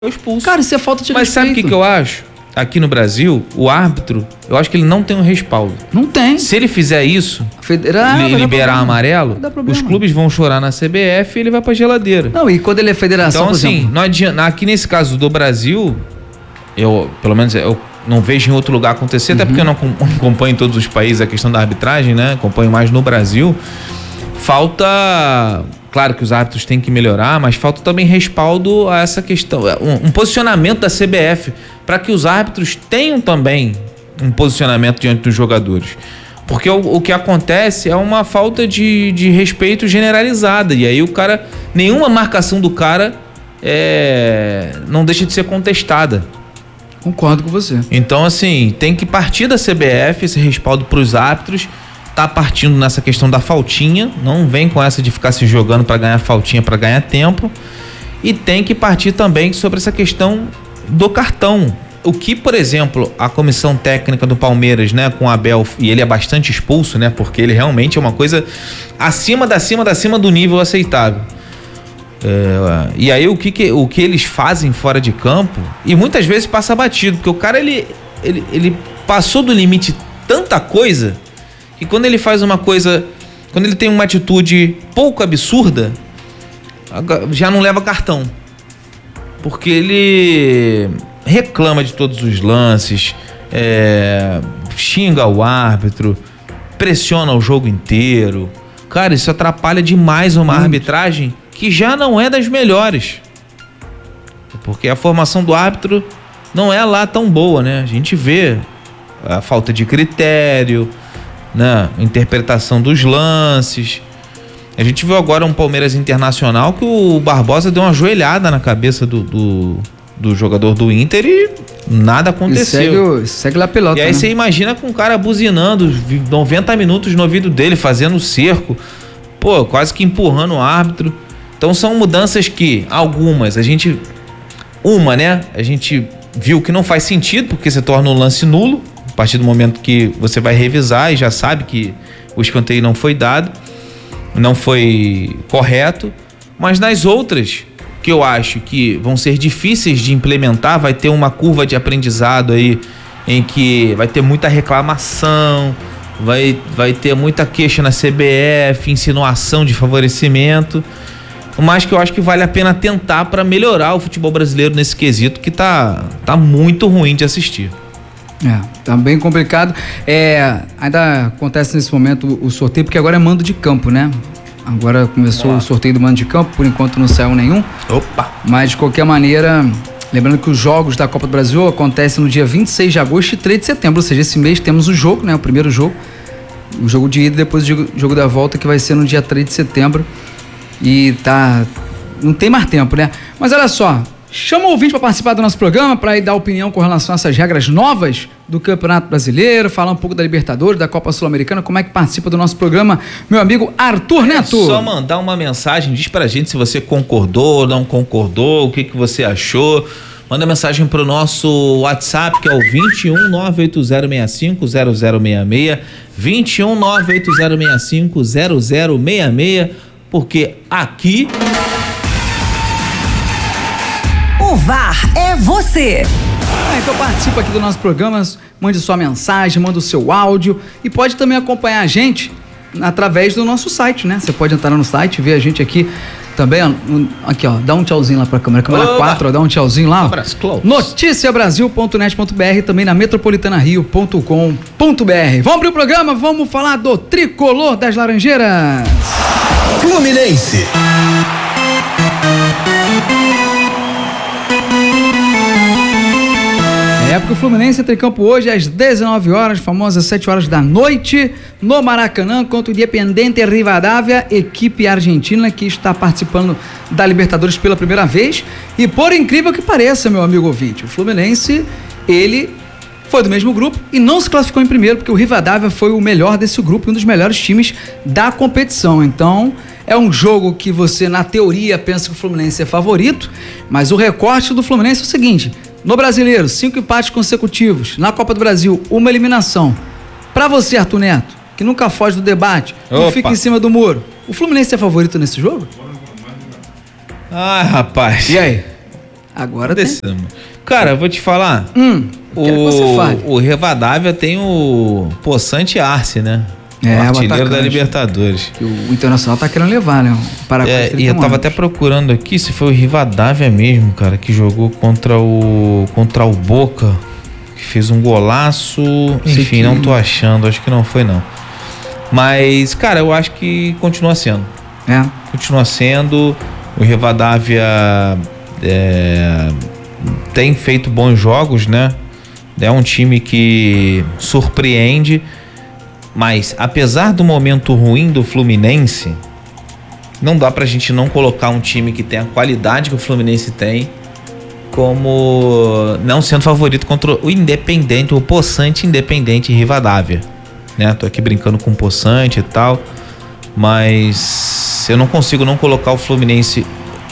expulso. Cara, isso é falta de respeito. Mas sabe o que eu acho? Aqui no Brasil, o árbitro, eu acho que ele não tem um respaldo. Não tem. Se ele fizer isso, liberar amarelo, os clubes vão chorar na CBF e ele vai pra geladeira. Não, e quando ele é federação, então, assim, não adianta. Aqui nesse caso do Brasil, pelo menos, eu não vejo em outro lugar acontecer, até porque eu não acompanho em todos os países a questão da arbitragem, né? Acompanho mais no Brasil. Falta... Claro que os árbitros têm que melhorar, mas falta também respaldo a essa questão. Um posicionamento da CBF para que os árbitros tenham também um posicionamento diante dos jogadores. Porque o que acontece é uma falta de respeito generalizada. E aí nenhuma marcação do cara não deixa de ser contestada. Concordo com você. Então, assim, tem que partir da CBF esse respaldo para os árbitros. Tá partindo nessa questão da faltinha, não vem com essa de ficar se jogando para ganhar faltinha, para ganhar tempo, e tem que partir também sobre essa questão do cartão. O que, por exemplo, a comissão técnica do Palmeiras, né, com o Abel, e ele é bastante expulso, né, porque ele realmente é uma coisa acima do nível aceitável. E aí o que eles fazem fora de campo, e muitas vezes passa batido, porque o cara ele passou do limite tanta coisa. E quando ele faz uma coisa, quando ele tem uma atitude pouco absurda, já não leva cartão. Porque ele reclama de todos os lances, xinga o árbitro, pressiona o jogo inteiro. Cara, isso atrapalha demais uma arbitragem que já não é das melhores. Porque a formação do árbitro não é lá tão boa, né? A gente vê a falta de critério, né, interpretação dos lances. A gente viu agora um Palmeiras Internacional que o Barbosa deu uma joelhada na cabeça do jogador do Inter e nada aconteceu. Segue lá a pelota. E aí você imagina com um cara buzinando 90 minutos no ouvido dele, fazendo cerco, quase que empurrando o árbitro. Então são mudanças que algumas a gente viu que não faz sentido, porque você torna um lance nulo a partir do momento que você vai revisar e já sabe que o escanteio não foi dado, não foi correto. Mas nas outras, que eu acho que vão ser difíceis de implementar, vai ter uma curva de aprendizado aí, em que vai ter muita reclamação, vai ter muita queixa na CBF, insinuação de favorecimento, mas que eu acho que vale a pena tentar para melhorar o futebol brasileiro nesse quesito que tá muito ruim de assistir. Tá bem complicado. Ainda acontece nesse momento o sorteio, porque agora é mando de campo, né? Agora começou o sorteio do mando de campo, por enquanto não saiu nenhum. Opa! Mas de qualquer maneira, lembrando que os jogos da Copa do Brasil acontecem no dia 26 de agosto e 3 de setembro, ou seja, esse mês temos o jogo, né? O primeiro jogo, o jogo de ida e depois o jogo da volta, que vai ser no dia 3 de setembro. E não tem mais tempo, né? Mas olha só, chama o ouvinte para participar do nosso programa, para dar opinião com relação a essas regras novas do Campeonato Brasileiro, falar um pouco da Libertadores, da Copa Sul-Americana, como é que participa do nosso programa, meu amigo Arthur Neto. É só mandar uma mensagem, diz pra gente se você concordou, não concordou, o que você achou. Manda mensagem pro nosso WhatsApp, que é o 21-98065-0066, 21-98065-0066, porque aqui... O VAR é você. Então participa aqui do nosso programa, mande sua mensagem, manda o seu áudio e pode também acompanhar a gente através do nosso site, né? Você pode entrar no site, ver a gente aqui também, ó, aqui ó, dá um tchauzinho lá pra câmera 4, ó, dá um tchauzinho lá. Noticiabrasil.net.br, também na metropolitanario.com.br. Vamos abrir o programa, vamos falar do tricolor das Laranjeiras. Fluminense. Porque o Fluminense entra em campo hoje às 19 horas, famosas 7 horas da noite, no Maracanã, contra o Independiente Rivadavia, equipe argentina que está participando da Libertadores pela primeira vez. E por incrível que pareça, meu amigo ouvinte, o Fluminense, ele foi do mesmo grupo e não se classificou em primeiro, porque o Rivadavia foi o melhor desse grupo, um dos melhores times da competição. Então, é um jogo que você, na teoria, pensa que o Fluminense é favorito, mas o recorte do Fluminense é o seguinte: no Brasileiro, 5 empates consecutivos. Na Copa do Brasil, 1 eliminação. Pra você, Arthur Neto, que nunca foge do debate, não fica em cima do muro, o Fluminense é favorito nesse jogo? Ah, rapaz. E aí? Agora tem. Cara, eu vou te falar. Quero que você fale. O Rivadavia tem o Poçante Arce, né? O artilheiro da Libertadores. Que o Internacional tá querendo levar, né? E eu tava até procurando aqui se foi o Rivadavia mesmo, cara, que jogou contra o Boca, que fez um golaço. Enfim, não tô achando, acho que não foi não. Mas, cara, eu acho que continua sendo. Continua sendo. O Rivadavia tem feito bons jogos, né? É um time que surpreende, mas apesar do momento ruim do Fluminense, não dá pra gente não colocar um time que tem a qualidade que o Fluminense tem como não sendo favorito contra o Independente, o Poçante Independente Rivadavia, né? Tô aqui brincando com o Poçante e tal, mas eu não consigo não colocar o Fluminense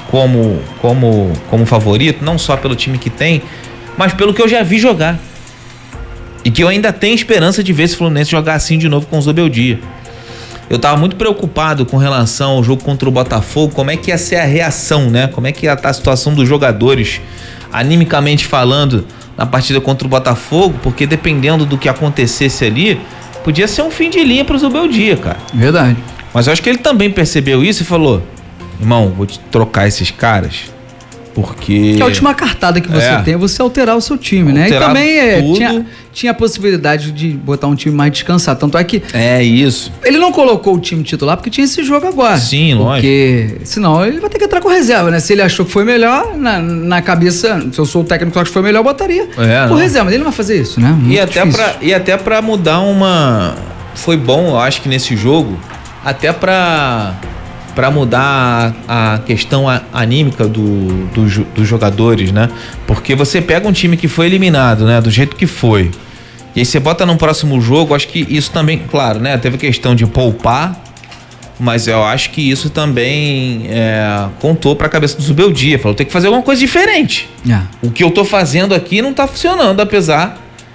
como favorito, não só pelo time que tem, mas pelo que eu já vi jogar. E que eu ainda tenho esperança de ver esse Fluminense jogar assim de novo com o Zubeldia. Eu tava muito preocupado com relação ao jogo contra o Botafogo, como é que ia ser a reação, né? Como é que ia estar a situação dos jogadores, animicamente falando, na partida contra o Botafogo, porque dependendo do que acontecesse ali, podia ser um fim de linha pro Zubeldia, cara. Verdade. Mas eu acho que ele também percebeu isso e falou: irmão, vou te trocar esses caras, porque... Que a última cartada que você tem é você alterar o seu time, né? E também tinha a possibilidade de botar um time mais descansado. Tanto é que... isso. Ele não colocou o time titular porque tinha esse jogo agora. Sim, lógico. Porque senão ele vai ter que entrar com reserva, né? Se ele achou que foi melhor, na cabeça, se eu sou o técnico que acho que foi melhor, eu botaria com reserva. Mas ele não vai fazer isso, né? E até pra mudar uma... Foi bom, eu acho que nesse jogo, até pra mudar a questão anímica dos jogadores, né? Porque você pega um time que foi eliminado, né? Do jeito que foi. E aí você bota num próximo jogo, acho que isso também, claro, né? Teve a questão de poupar, mas eu acho que isso também contou pra cabeça do Zubeldia. Falou, tem que fazer alguma coisa diferente. O que eu tô fazendo aqui não tá funcionando, apesar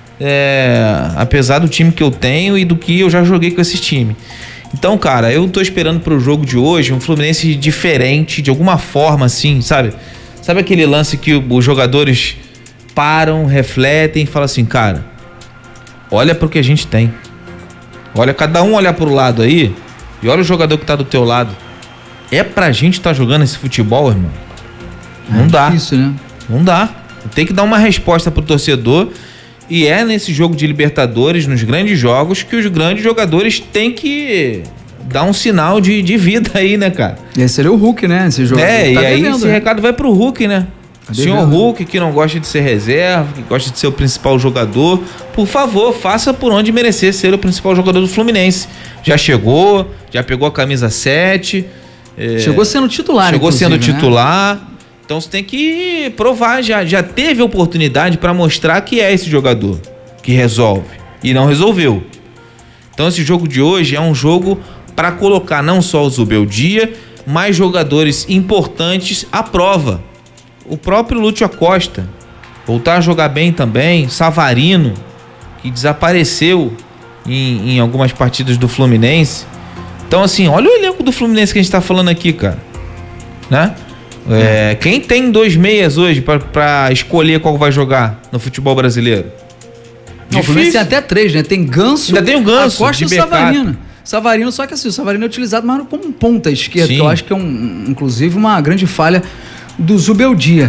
do time que eu tenho e do que eu já joguei com esse time. Então, cara, eu tô esperando pro jogo de hoje um Fluminense diferente, de alguma forma, assim, sabe? Sabe aquele lance que os jogadores param, refletem e falam assim, cara, olha pro que a gente tem. Olha, cada um olhar pro lado aí e olha o jogador que tá do teu lado. É pra gente tá jogando esse futebol, irmão? Não dá. Difícil, né? Não dá. Tem que dar uma resposta pro torcedor. E é nesse jogo de Libertadores, nos grandes jogos, que os grandes jogadores têm que dar um sinal de vida aí, né, cara? E esse seria o Hulk, né? Esse jogo. E aí esse recado vai pro Hulk, né? Senhor Hulk, que não gosta de ser reserva, que gosta de ser o principal jogador, por favor, faça por onde merecer ser o principal jogador do Fluminense. Já chegou, já pegou a camisa 7. Chegou sendo titular, Chegou sendo titular. Né? Então você tem que provar, já teve a oportunidade para mostrar que é esse jogador que resolve e não resolveu. Então esse jogo de hoje é um jogo para colocar não só o Zubeldia, mas jogadores importantes à prova. O próprio Lúcio Acosta voltar a jogar bem também, Savarino, que desapareceu em algumas partidas do Fluminense. Então assim, olha o elenco do Fluminense que a gente tá falando aqui, cara, né? Quem tem 2 meias hoje pra escolher qual vai jogar no futebol brasileiro? Não, o Fluminense tem até 3, né? Tem Ganso, ainda tem o Ganso, Acosta e o Savarino. Só que assim, o Savarino é utilizado mais como ponta esquerda, que eu acho que é inclusive uma grande falha do Zubeldia.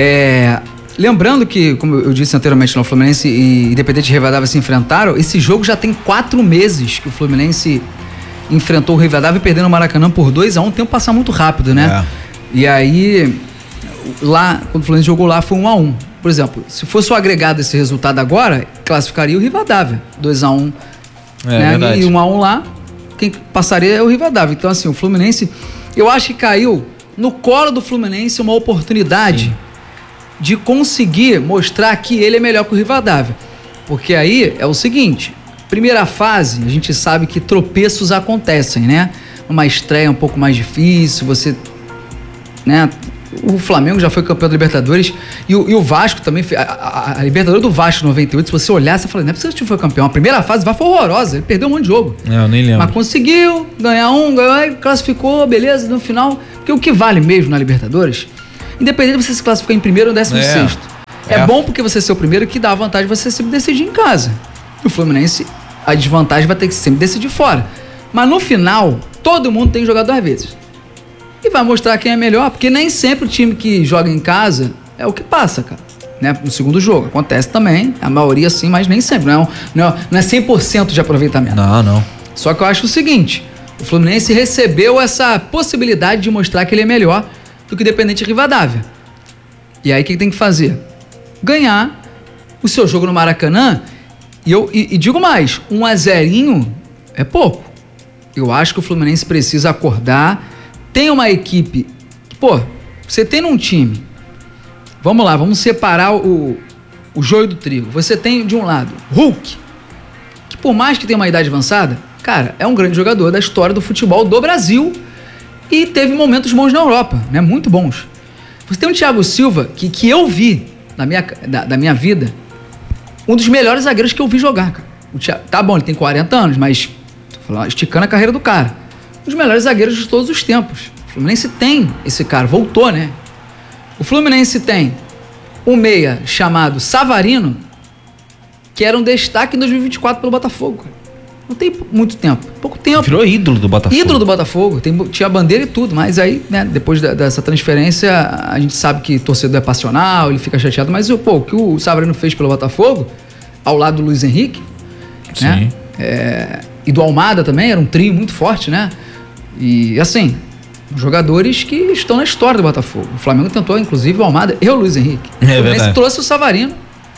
Lembrando que, como eu disse anteriormente, o Fluminense e Independente Rivadavia se enfrentaram. Esse jogo já tem 4 meses que o Fluminense enfrentou o Rivadavia perdendo o Maracanã por 2-1. O tempo passa muito rápido, né? E aí, lá, quando o Fluminense jogou lá, foi 1-1. Por exemplo, se fosse o agregado esse resultado agora, classificaria o Rivadavia. 2-1, né? Verdade. E 1-1 lá, quem passaria é o Rivadavia. Então, assim, o Fluminense, eu acho que caiu no colo do Fluminense uma oportunidade de conseguir mostrar que ele é melhor que o Rivadavia. Porque aí é o seguinte, primeira fase, a gente sabe que tropeços acontecem, né? Uma estreia um pouco mais difícil, você... né? O Flamengo já foi campeão da Libertadores e o Vasco também, a Libertadores do Vasco 98, se você olhar, você fala, não é porque o time foi campeão. A primeira fase foi horrorosa, ele perdeu um monte de jogo. Eu nem lembro. Mas conseguiu ganhar ganhou, classificou, beleza, no final. Porque o que vale mesmo na Libertadores Independente de você se classificar em primeiro ou 16º. É bom porque você ser o primeiro que dá a vantagem de você sempre decidir em casa. O Fluminense, a desvantagem vai ter que sempre decidir fora. Mas no final, todo mundo tem que jogar 2 vezes. E vai mostrar quem é melhor, porque nem sempre o time que joga em casa é o que passa, cara. Né? No segundo jogo. Acontece também, a maioria sim, mas nem sempre. Não é 100% de aproveitamento. Não. Só que eu acho o seguinte, o Fluminense recebeu essa possibilidade de mostrar que ele é melhor do que o Independente Rivadavia. E aí o que tem que fazer? Ganhar o seu jogo no Maracanã. E digo mais, 1-0 é pouco. Eu acho que o Fluminense precisa acordar. Tem uma equipe. Pô, você tem num time. Vamos lá, vamos separar o joio do trigo. Você tem de um lado Hulk, que por mais que tenha uma idade avançada, cara, é um grande jogador da história do futebol do Brasil e teve momentos bons na Europa, né? Muito bons. Você tem o Thiago Silva, que eu vi da minha vida, um dos melhores zagueiros que eu vi jogar, cara. Tá bom, ele tem 40 anos, mas esticando a carreira do cara. Um dos melhores zagueiros de todos os tempos. O Fluminense tem esse cara, voltou, né? O Fluminense tem um meia chamado Savarino, que era um destaque em 2024 pelo Botafogo, cara. Não tem muito tempo, pouco tempo. Virou ídolo do Botafogo. Ídolo do Botafogo, tinha bandeira e tudo, mas aí, né, depois dessa transferência, a gente sabe que torcedor é passional, ele fica chateado, mas o que o Savarino fez pelo Botafogo, ao lado do Luiz Henrique, sim, né, e do Almada também, era um trio muito forte, né? E assim, jogadores que estão na história do Botafogo. O Flamengo tentou, inclusive, o Almada e o Luiz Henrique. O Fluminense trouxe o Savarino.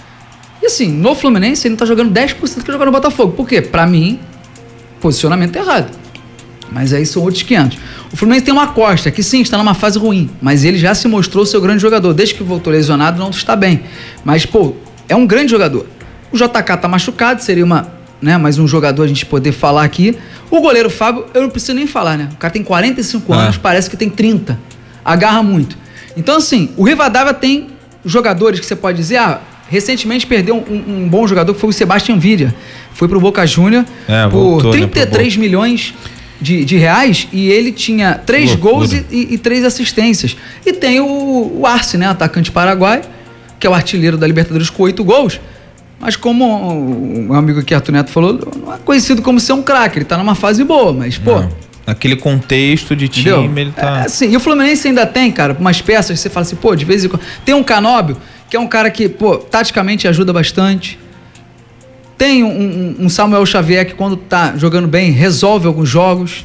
E assim, no Fluminense ele não tá jogando 10% que jogou no Botafogo. Por quê? Pra mim, posicionamento errado. Mas aí são outros 500. O Fluminense tem uma Costa, que sim, está numa fase ruim, mas ele já se mostrou seu grande jogador. Desde que voltou lesionado, não está bem. Mas, pô, é um grande jogador. O JK tá machucado, seria mais um jogador a gente poder falar aqui. O goleiro Fábio, eu não preciso nem falar, né? O cara tem 45 anos, parece que tem 30. Agarra muito. Então, assim, o Rivadavia tem jogadores que você pode dizer, recentemente perdeu um bom jogador, que foi o Sebastião Viria. Foi pro Boca Júnior por 33 milhões de reais, e ele tinha 3 gols e 3 assistências. E tem o Arce, né? Atacante paraguai, que é o artilheiro da Libertadores com 8 gols. Mas como o amigo aqui, Arthur Neto, falou, não é conhecido como ser um craque, ele tá numa fase boa, mas, pô... Naquele contexto de time, entendeu? Ele tá... Assim, e o Fluminense ainda tem, cara, umas peças que você fala assim, pô, de vez em quando... Tem um Canóbio, que é um cara que, pô, taticamente ajuda bastante. Tem um Samuel Xavier que, quando tá jogando bem, resolve alguns jogos.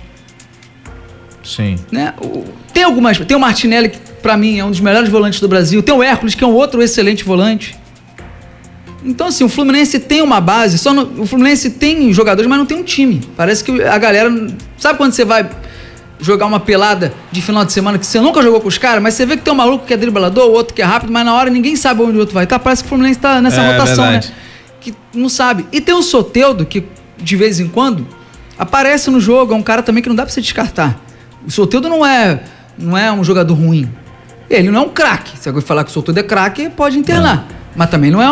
Sim. Né? Tem o Martinelli, que pra mim é um dos melhores volantes do Brasil. Tem o Hércules, que é um outro excelente volante. Então, assim, o Fluminense tem uma base, o Fluminense tem jogadores, mas não tem um time. Parece que a galera... Sabe quando você vai jogar uma pelada de final de semana que você nunca jogou com os caras, mas você vê que tem um maluco que é driblador, o outro que é rápido, mas na hora ninguém sabe onde o outro vai estar. Parece que o Fluminense tá nessa rotação, verdade, né? Que não sabe. E tem o Soteldo, que de vez em quando aparece no jogo, é um cara também que não dá pra você descartar. O Soteldo não é um jogador ruim. Ele não é um craque. Se alguém falar que o Soteldo é craque, pode internar. Mas também não é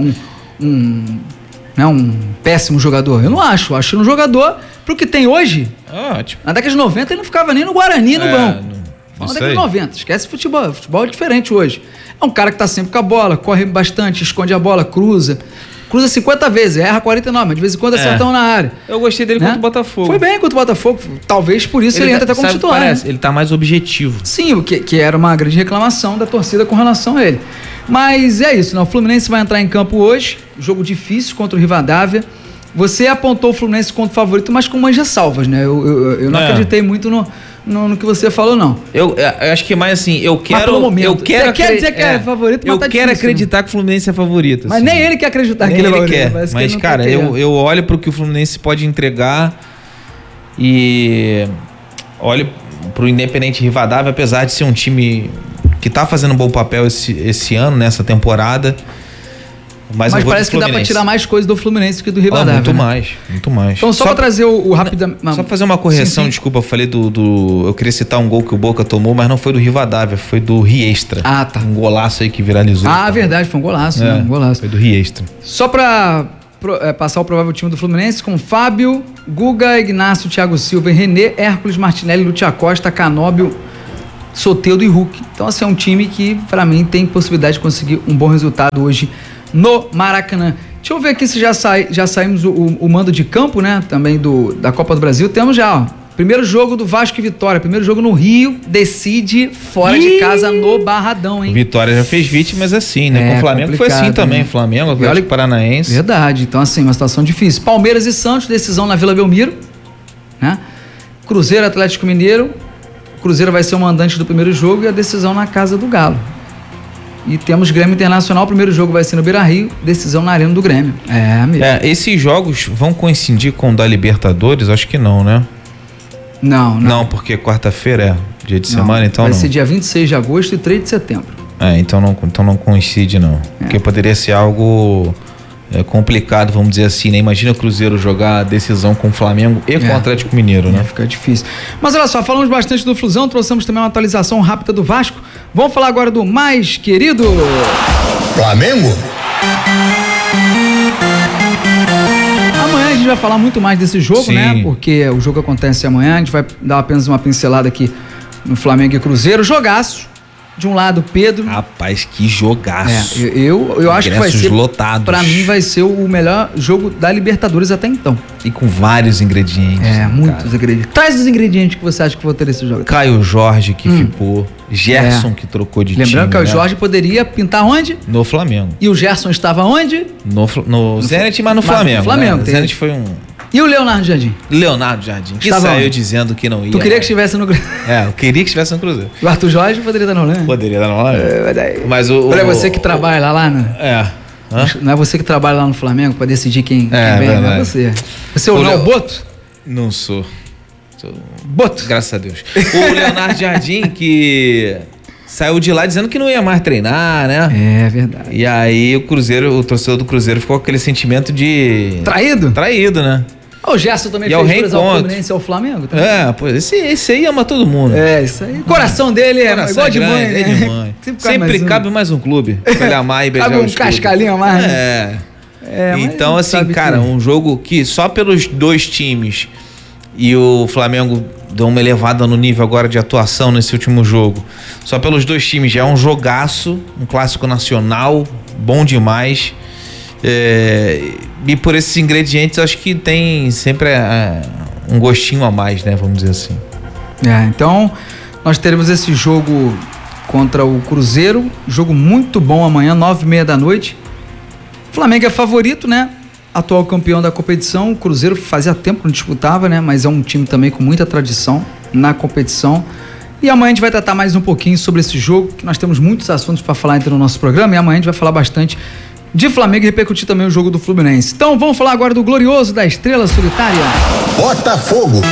um péssimo jogador. Eu não acho. Eu acho um jogador pro que tem hoje. Na década de 90 ele não ficava nem no Guarani no banco. Na década de 90. Esquece futebol. Futebol é diferente hoje. É um cara que tá sempre com a bola, corre bastante, esconde a bola, cruza 50 vezes, erra 49, mas de vez em quando acerta na área. Eu gostei dele contra o Botafogo. Foi bem contra o Botafogo. Talvez por isso ele entra até como titular. Ele tá mais objetivo. Sim, o que era uma grande reclamação da torcida com relação a ele. Mas é isso, né? O Fluminense vai entrar em campo hoje, jogo difícil contra o Rivadavia. Você apontou o Fluminense como favorito, mas com umas ressalvas, né? Eu não acreditei muito no que você falou, não. Eu acho que mais assim, você quer dizer que é favorito, mas eu quero acreditar que o Fluminense é favorito. Mas assim. Nem ele quer acreditar que ele é favorito. Quer. Mas, cara, eu olho pro que o Fluminense pode entregar e olho pro Independente Rivadavia, apesar de ser um time que tá fazendo um bom papel esse ano, nessa temporada. Mas parece que dá pra tirar mais coisa do Fluminense que do Rivadavia. Muito mais. Então, só pra trazer o rápido... Só pra fazer uma correção, sim. Desculpa, eu falei eu queria citar um gol que o Boca tomou, mas não foi do Rivadavia, foi do Riestra. Tá. Um golaço aí que viralizou. Verdade, foi um golaço, né? Um golaço. Foi do Riestra. Só pra passar o provável time do Fluminense, com Fábio, Guga, Ignacio, Thiago Silva, René, Hércules, Martinelli, Lúcio Acosta, Canóbio, Soteldo e Hulk. Então, assim, é um time que, para mim, tem possibilidade de conseguir um bom resultado hoje no Maracanã. Deixa eu ver aqui se já saímos o mando de campo, né? Também da Copa do Brasil. Temos já, ó. Primeiro jogo do Vasco e Vitória. Primeiro jogo no Rio, decide fora de casa no Barradão, hein? Vitória já fez vítimas assim, né? Com o Flamengo foi assim também. Flamengo, Atlético Paranaense. Verdade. Então, assim, uma situação difícil. Palmeiras e Santos, decisão na Vila Belmiro, né? Cruzeiro, Atlético Mineiro. O Cruzeiro vai ser o mandante do primeiro jogo e a decisão na casa do Galo. E temos Grêmio Internacional, o primeiro jogo vai ser no Beira-Rio, decisão na Arena do Grêmio. Mesmo. Esses jogos vão coincidir com o da Libertadores? Acho que não, né? Não. Não, porque quarta-feira é dia de semana, então vai ser dia 26 de agosto e 3 de setembro. Então não coincide, não. Porque poderia ser algo complicado, vamos dizer assim, né? Imagina o Cruzeiro jogar a decisão com o Flamengo e com o Atlético Mineiro, né? Fica difícil. Mas olha só, falamos bastante do Flusão, trouxemos também uma atualização rápida do Vasco. Vamos falar agora do mais querido Flamengo. Amanhã a gente vai falar muito mais desse jogo, Sim. né? Porque o jogo acontece amanhã, a gente vai dar apenas uma pincelada aqui no Flamengo e Cruzeiro. Jogaço. De um lado, Pedro. Rapaz, que jogaço. Eu acho que vai ser. Lotados. Pra mim, vai ser o melhor jogo da Libertadores até então. E com vários ingredientes. Muitos ingredientes. Traz os ingredientes que você acha que vou ter esse jogo. Caio Jorge, que ficou. Gerson, que trocou de time. Lembrando que o né? Jorge poderia pintar onde? No Flamengo. E o Gerson estava onde? No Zenit, mas no Flamengo. No Flamengo. Né? O Zenit foi um. E o Leonardo Jardim? Que estava saiu onde? dizendo que não ia. Tu queria que estivesse no Cruzeiro? Eu queria que estivesse no Cruzeiro. O Arthur Jorge poderia estar no Holanda? Poderia dar no Holanda. Mas Olha, você que trabalha lá, né? Hã? Não é você que trabalha lá no Flamengo pra decidir quem vem, verdade. não é você. Você é o Léo Boto? Não sou. Boto. Graças a Deus. O Leonardo Jardim, que saiu de lá dizendo que não ia mais treinar, né? É verdade. E aí o torcedor do Cruzeiro ficou com aquele sentimento de... Traído, né? O Gerson também fez juras ao Fluminense e ao Flamengo? Também. Pois esse aí ama todo mundo. Isso aí. O coração dele é igual de mãe, né? É de mãe. Sempre cabe mais um clube pra ele amar e beijar cabe os um cascalinho a mais. Então, assim, cara, um jogo que só pelos dois times e o Flamengo deu uma elevada no nível agora de atuação nesse último jogo. Só pelos dois times já é um jogaço, um clássico nacional, bom demais. E por esses ingredientes acho que tem sempre um gostinho a mais, né? Vamos dizer assim. Então nós teremos esse jogo contra o Cruzeiro, jogo muito bom amanhã, 9h30 da noite. O Flamengo é favorito, né? Atual campeão da competição. O Cruzeiro fazia tempo que não disputava, né? Mas é um time também com muita tradição na competição. E amanhã a gente vai tratar mais um pouquinho sobre esse jogo, que nós temos muitos assuntos para falar no nosso programa, e amanhã a gente vai falar bastante de Flamengo e repercutir também o jogo do Fluminense. Então vamos falar agora do glorioso da Estrela Solitária. Botafogo.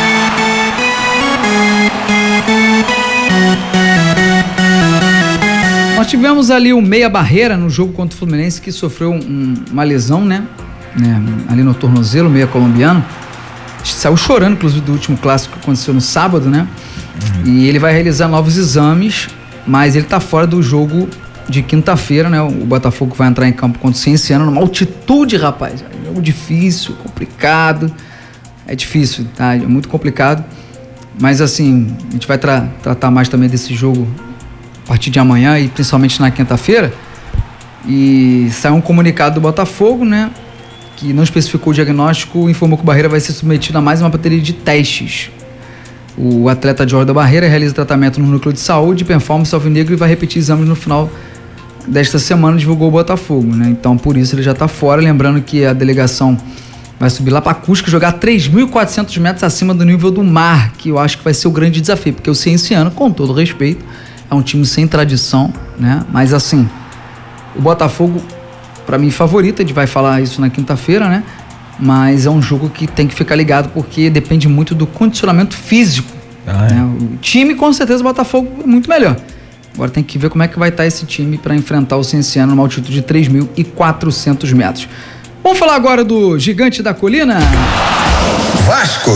Nós tivemos ali o Meia Barreira no jogo contra o Fluminense, que sofreu uma lesão, né? Ali no tornozelo, meia colombiano. Saiu chorando, inclusive, do último clássico que aconteceu no sábado, né? E ele vai realizar novos exames, mas ele tá fora do jogo de quinta-feira, né? O Botafogo vai entrar em campo contra o Cienciano numa altitude, rapaz. É um jogo difícil, complicado. É difícil, tá? É muito complicado. Mas assim, a gente vai tratar mais também desse jogo a partir de amanhã e principalmente na quinta-feira. E saiu um comunicado do Botafogo, né? Que não especificou o diagnóstico, informou que o Barreira vai ser submetido a mais uma bateria de testes. O atleta Jorge da Barreira realiza tratamento no núcleo de saúde, performance alvinegro e vai repetir exames no final desta semana, divulgou o Botafogo, né? Então por isso ele já está fora, lembrando que a delegação vai subir lá para Cusco, jogar 3.400 metros acima do nível do mar, que eu acho que vai ser o grande desafio, porque o Cienciano, com todo respeito, é um time sem tradição, né? Mas assim, o Botafogo, para mim, favorito, a gente vai falar isso na quinta-feira, né? Mas é um jogo que tem que ficar ligado, porque depende muito do condicionamento físico. Né? O time, com certeza, o Botafogo é muito melhor. Agora tem que ver como é que vai estar esse time para enfrentar o Cienciano numa altitude de 3.400 metros. Vamos falar agora do Gigante da Colina? Vasco.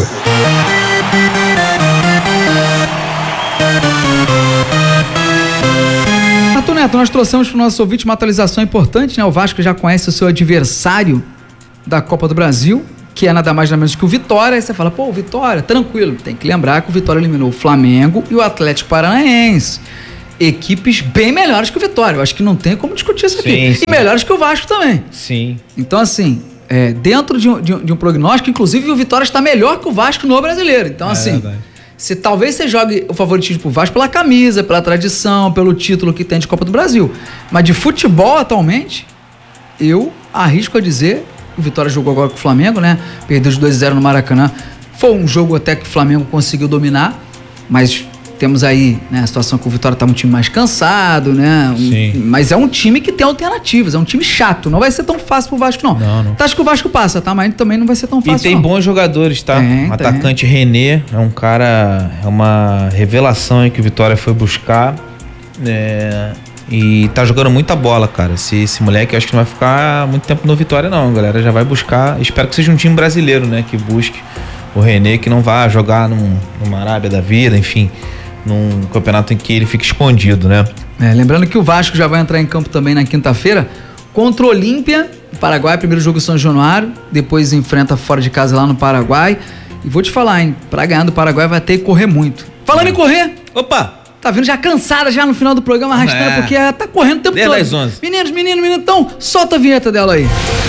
Arthur Neto, nós trouxemos para o nosso ouvinte uma atualização importante, né? O Vasco já conhece o seu adversário da Copa do Brasil, que é nada mais nada menos que o Vitória. Aí você fala, pô, o Vitória, tranquilo. Tem que lembrar que o Vitória eliminou o Flamengo e o Atlético Paranaense. Equipes bem melhores que o Vitória. Eu acho que não tem como discutir isso aqui. Sim. E melhores que o Vasco também. Sim. Então, assim, dentro de um prognóstico, inclusive o Vitória está melhor que o Vasco no Brasileiro. Então, assim, talvez você jogue o favoritismo pro Vasco pela camisa, pela tradição, pelo título que tem de Copa do Brasil. Mas de futebol, atualmente, eu arrisco a dizer, o Vitória jogou agora com o Flamengo, né? Perdeu de 2-0 no Maracanã. Foi um jogo até que o Flamengo conseguiu dominar, mas temos aí, né, a situação que o Vitória tá um time mais cansado, né? Mas é um time que tem alternativas, é um time chato. Não vai ser tão fácil pro Vasco, não. Tá, acho que o Vasco passa, tá? Mas também não vai ser tão fácil, E tem bons jogadores, tá? O atacante René é um cara, é uma revelação aí que o Vitória foi buscar. E tá jogando muita bola, cara. Esse moleque, eu acho que não vai ficar muito tempo no Vitória, não. A galera já vai buscar. Espero que seja um time brasileiro, né? Que busque o René, que não vá jogar numa Arábia da vida, enfim, num campeonato em que ele fica escondido, né? Lembrando que o Vasco já vai entrar em campo também na quinta-feira contra o Olímpia, Paraguai, primeiro jogo em São Januário, depois enfrenta fora de casa lá no Paraguai. E vou te falar, hein? Pra ganhar do Paraguai vai ter que correr muito. Falando em correr... Opa! Tá vindo já cansada já no final do programa, arrastando, porque ela tá correndo o tempo todo. Desde as 11. Meninos, então solta a vinheta dela aí.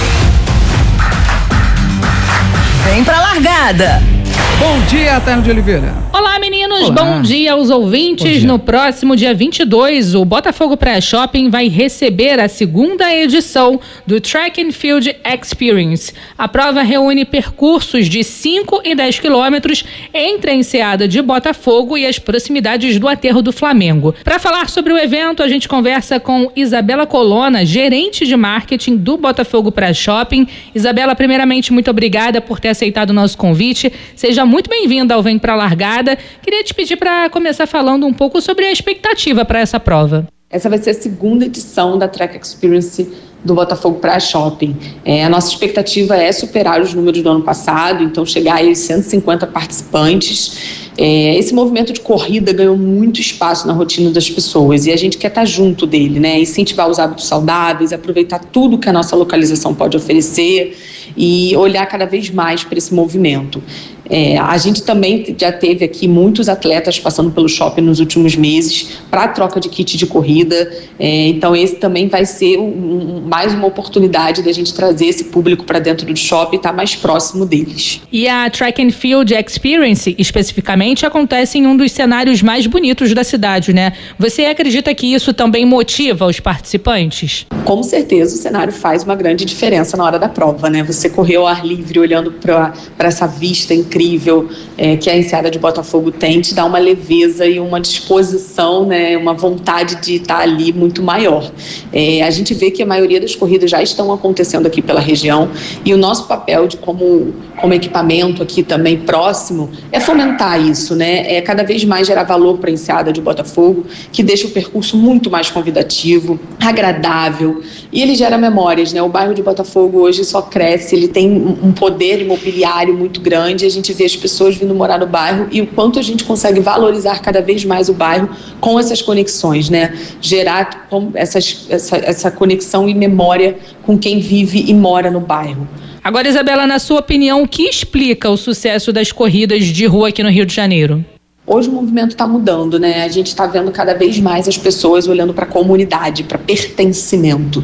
Vem pra largada. Bom dia, Tainá de Oliveira. Olá, meninos. Olá. Bom dia aos ouvintes. No próximo dia 22, o Botafogo Pré-Shopping vai receber a segunda edição do Track and Field Experience. A prova reúne percursos de 5 e 10 quilômetros entre a enseada de Botafogo e as proximidades do aterro do Flamengo. Para falar sobre o evento, a gente conversa com Isabela Colonna, gerente de marketing do Botafogo Pré-Shopping. Isabela, primeiramente, muito obrigada por ter aceitado o nosso convite. Seja muito bem-vinda ao Vem Pra Largada. Queria te pedir para começar falando um pouco sobre a expectativa para essa prova. Essa vai ser a segunda edição da Track Experience do Botafogo Pré-Shopping. A nossa expectativa é superar os números do ano passado, então chegar aí aos 150 participantes. Esse movimento de corrida ganhou muito espaço na rotina das pessoas e a gente quer estar junto dele, né? Incentivar os hábitos saudáveis, aproveitar tudo que a nossa localização pode oferecer e olhar cada vez mais para esse movimento. A gente também já teve aqui muitos atletas passando pelo shopping nos últimos meses para a troca de kit de corrida, então esse também vai ser mais uma oportunidade da gente trazer esse público para dentro do shopping e estar mais próximo deles. E a Track and Field Experience, especificamente, acontece em um dos cenários mais bonitos da cidade, né? Você acredita que isso também motiva os participantes? Com certeza o cenário faz uma grande diferença na hora da prova, né? Você correr ao ar livre olhando para essa vista incrível que a enseada de Botafogo tem, te dá uma leveza e uma disposição, né? Uma vontade de estar ali muito maior. A gente vê que a maioria das corridas já estão acontecendo aqui pela região e o nosso papel de como equipamento aqui também próximo é fomentar isso, né? Cada vez mais gerar valor para a enseada de Botafogo, que deixa o percurso muito mais convidativo, agradável e ele gera memórias, né? O bairro de Botafogo hoje só cresce, ele tem um poder imobiliário muito grande, a gente vê as pessoas vindo morar no bairro e o quanto a gente consegue valorizar cada vez mais o bairro com essas conexões, né? Gerar essa conexão e memória com quem vive e mora no bairro. Agora, Isabela, na sua opinião, o que explica o sucesso das corridas de rua aqui no Rio de Janeiro? Hoje o movimento está mudando, né? A gente está vendo cada vez mais as pessoas olhando para a comunidade, para pertencimento.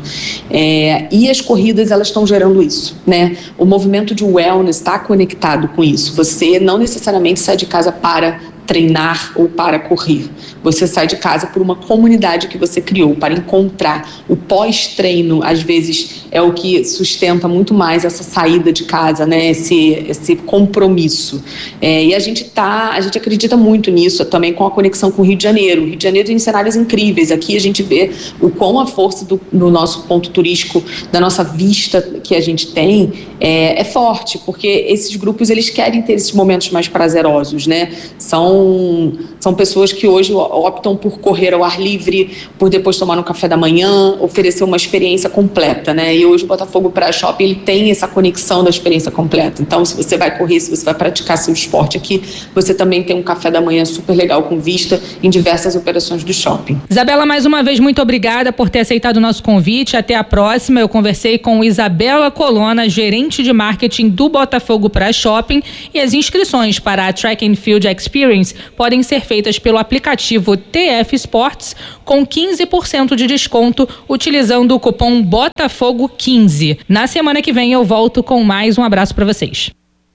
E as corridas, elas estão gerando isso, né? O movimento de wellness está conectado com isso. Você não necessariamente sai de casa para treinar ou para correr. Você sai de casa por uma comunidade que você criou, para encontrar. O pós-treino, às vezes, é o que sustenta muito mais essa saída de casa, né? Esse compromisso. E a gente acredita muito nisso, também com a conexão com o Rio de Janeiro. O Rio de Janeiro tem cenários incríveis. Aqui a gente vê o quão a força do nosso ponto turístico, da nossa vista que a gente tem, é forte, porque esses grupos, eles querem ter esses momentos mais prazerosos, né? São Então, são pessoas que hoje optam por correr ao ar livre, por depois tomar um café da manhã, oferecer uma experiência completa, né? E hoje o Botafogo Praia Shopping, ele tem essa conexão da experiência completa. Então, se você vai correr, se você vai praticar seu esporte aqui, você também tem um café da manhã super legal com vista em diversas operações do shopping. Isabela, mais uma vez, muito obrigada por ter aceitado o nosso convite. Até a próxima. Eu conversei com Isabela Colonna, gerente de marketing do Botafogo Praia Shopping, e as inscrições para a Track and Field Experience podem ser feitas pelo aplicativo TF Sports com 15% de desconto utilizando o cupom Botafogo15. Na semana que vem eu volto com mais. Um abraço para vocês.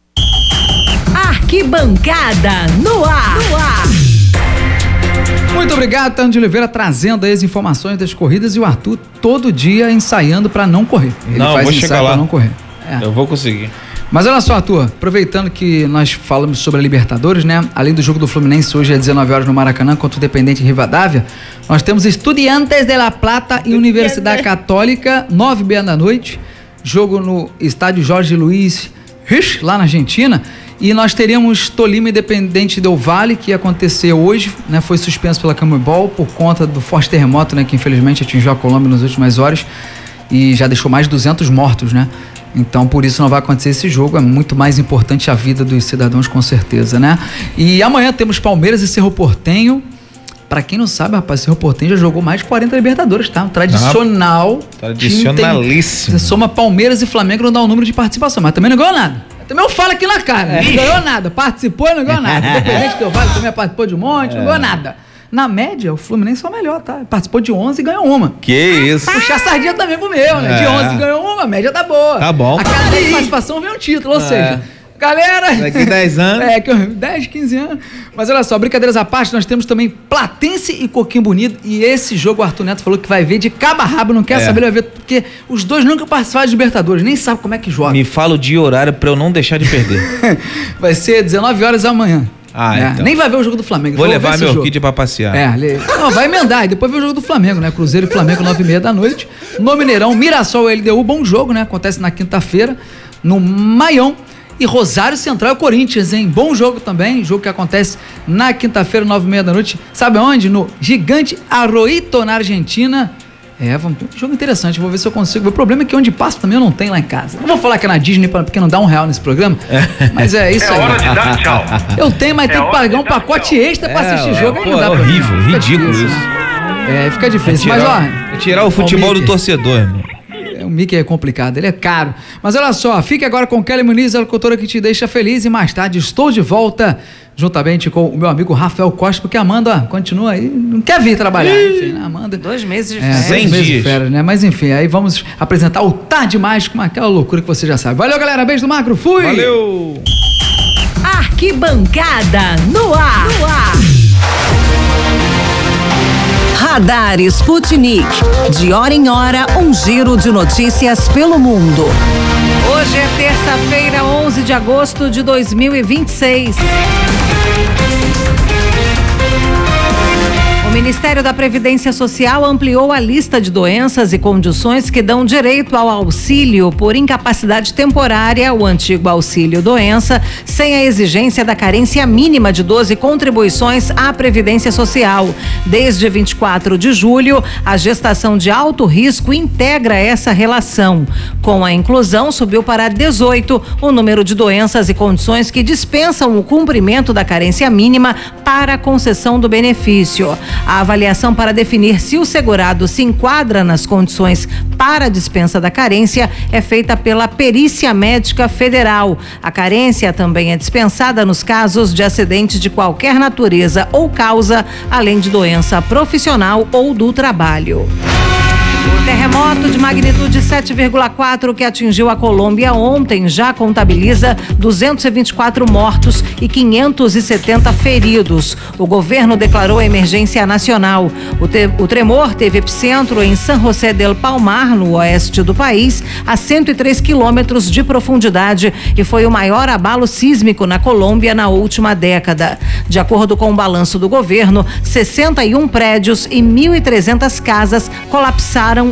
Arquibancada no ar. Muito obrigado, Tano de Oliveira, trazendo aí as informações das corridas, e o Arthur todo dia ensaiando para não correr. Ele não, faz vou ensaio chegar lá. Pra não correr. Eu vou conseguir. Mas olha só, Arthur, aproveitando que nós falamos sobre a Libertadores, né? Além do jogo do Fluminense hoje às 19 horas no Maracanã contra o Independente Rivadavia, nós temos Estudiantes de La Plata e Universidade Católica, 9h30 da noite, jogo no estádio Jorge Luiz Rich, lá na Argentina, e nós teríamos Tolima Independente Del Valle, que ia acontecer hoje, né? Foi suspenso pela Comebol por conta do forte terremoto, né? Que infelizmente atingiu a Colômbia nas últimas horas e já deixou mais de 200 mortos, né? Então, por isso não vai acontecer esse jogo. É muito mais importante a vida dos cidadãos, com certeza, né? E amanhã temos Palmeiras e Cerro Porteño. Pra quem não sabe, rapaz, Cerro Porteño já jogou mais de 40 Libertadores, tá? Um tradicional. Tradicionalíssimo. Você soma Palmeiras e Flamengo, não dá o número de participação, mas também não ganhou nada. Também eu falo aqui na cara, não ganhou nada. Participou e não ganhou nada. Independente do Vale também participou de um monte, não ganhou nada. Na média, o Fluminense é o melhor, tá? Participou de 11 e ganhou uma. Que isso? Puxar a sardinha também pro meu, né? De 11 ganhou uma, a média tá boa. Tá bom. A cada 10 participação vem um título, ou seja, galera... Daqui 10 anos... 10, 15 anos. Mas olha só, brincadeiras à parte, nós temos também Platense e Coquimbo Bonito, e esse jogo o Arthur Neto falou que vai ver de cabo a rabo, não quer saber, ele vai ver, porque os dois nunca participaram de Libertadores, nem sabe como é que joga. Me fala o dia e horário pra eu não deixar de perder. Vai ser 19 horas amanhã. Então. Nem vai ver o jogo do Flamengo. Vou levar meu kit pra passear. Não, vai emendar e depois ver o jogo do Flamengo, né? Cruzeiro e Flamengo, 9h30 da noite. No Mineirão, Mirassol LDU, bom jogo, né? Acontece na quinta-feira, no Maião. E Rosário Central e Corinthians, hein? Bom jogo também, jogo que acontece na quinta-feira, 9h30 da noite. Sabe onde? No Gigante Arroito, na Argentina. Vamos ter um jogo interessante, vou ver se eu consigo. O problema é que onde passo também eu não tenho lá em casa. Não vou falar que é na Disney, porque não dá R$1 nesse programa, mas é isso aí. É hora de dar tchau. Eu tenho, mas tem que pagar um pacote extra pra assistir jogo. Aí não dá horrível, ridículo isso. Fica difícil, mas ó... Tirar o futebol do torcedor, irmão. O Mickey é complicado, ele é caro. Mas olha só, fique agora com Kelly Muniz, a locutora que te deixa feliz, e mais tarde estou de volta, juntamente com o meu amigo Rafael Costa, porque a Amanda continua aí, não quer vir trabalhar. Enfim, né? Amanda... 2 meses de férias. 100 dias. De férias, né? Mas enfim, aí vamos apresentar o Tarde Mais com aquela loucura que você já sabe. Valeu, galera, beijo do Macro, fui! Valeu! Arquibancada no ar. Radar Sputnik. De hora em hora, um giro de notícias pelo mundo. Hoje é terça-feira, 11 de agosto de 2026. O Ministério da Previdência Social ampliou a lista de doenças e condições que dão direito ao auxílio por incapacidade temporária, o antigo auxílio-doença, sem a exigência da carência mínima de 12 contribuições à Previdência Social. Desde 24 de julho, a gestação de alto risco integra essa relação. Com a inclusão, subiu para 18 o número de doenças e condições que dispensam o cumprimento da carência mínima para a concessão do benefício. A avaliação para definir se o segurado se enquadra nas condições para a dispensa da carência é feita pela Perícia Médica Federal. A carência também é dispensada nos casos de acidente de qualquer natureza ou causa, além de doença profissional ou do trabalho. O terremoto de magnitude 7,4 que atingiu a Colômbia ontem já contabiliza 224 mortos e 570 feridos. O governo declarou emergência nacional. O tremor teve epicentro em San José del Palmar, no oeste do país, a 103 quilômetros de profundidade, e foi o maior abalo sísmico na Colômbia na última década. De acordo com o balanço do governo, 61 prédios e 1.300 casas colapsaram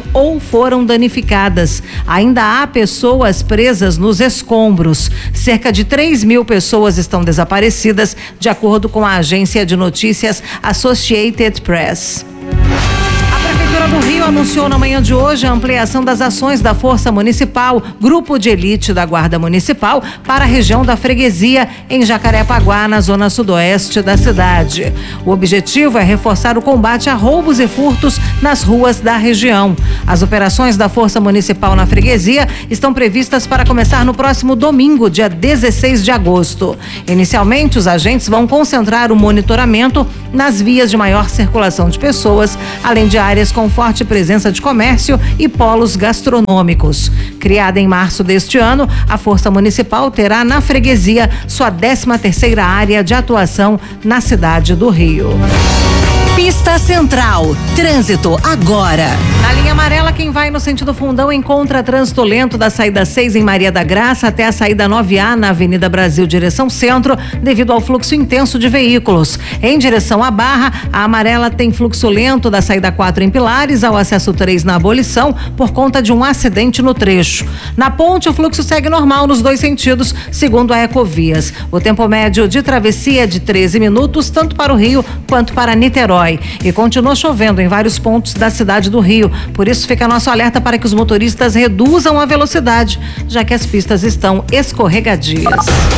ou foram danificadas. Ainda há pessoas presas nos escombros. Cerca de 3.000 pessoas estão desaparecidas, de acordo com a agência de notícias Associated Press. A Prefeitura do Rio anunciou na manhã de hoje a ampliação das ações da Força Municipal, Grupo de Elite da Guarda Municipal, para a região da Freguesia, em Jacarepaguá, na zona sudoeste da cidade. O objetivo é reforçar o combate a roubos e furtos nas ruas da região. As operações da Força Municipal na Freguesia estão previstas para começar no próximo domingo, dia 16 de agosto. Inicialmente, os agentes vão concentrar o monitoramento nas vias de maior circulação de pessoas, além de áreas com forte presença de comércio e polos gastronômicos. Criada em março deste ano, a Força Municipal terá na Freguesia sua 13ª área de atuação na cidade do Rio. Pista Central. Trânsito agora. Na linha amarela, quem vai no sentido Fundão encontra trânsito lento da saída 6 em Maria da Graça até a saída 9A na Avenida Brasil, direção centro, devido ao fluxo intenso de veículos. Em direção à Barra, a amarela tem fluxo lento da saída 4 em Pilares ao acesso 3 na Abolição por conta de um acidente no trecho. Na ponte, o fluxo segue normal nos dois sentidos, segundo a Ecovias. O tempo médio de travessia é de 13 minutos, tanto para o Rio quanto para Niterói. E continua chovendo em vários pontos da cidade do Rio. Por isso fica nosso alerta para que os motoristas reduzam a velocidade, já que as pistas estão escorregadias.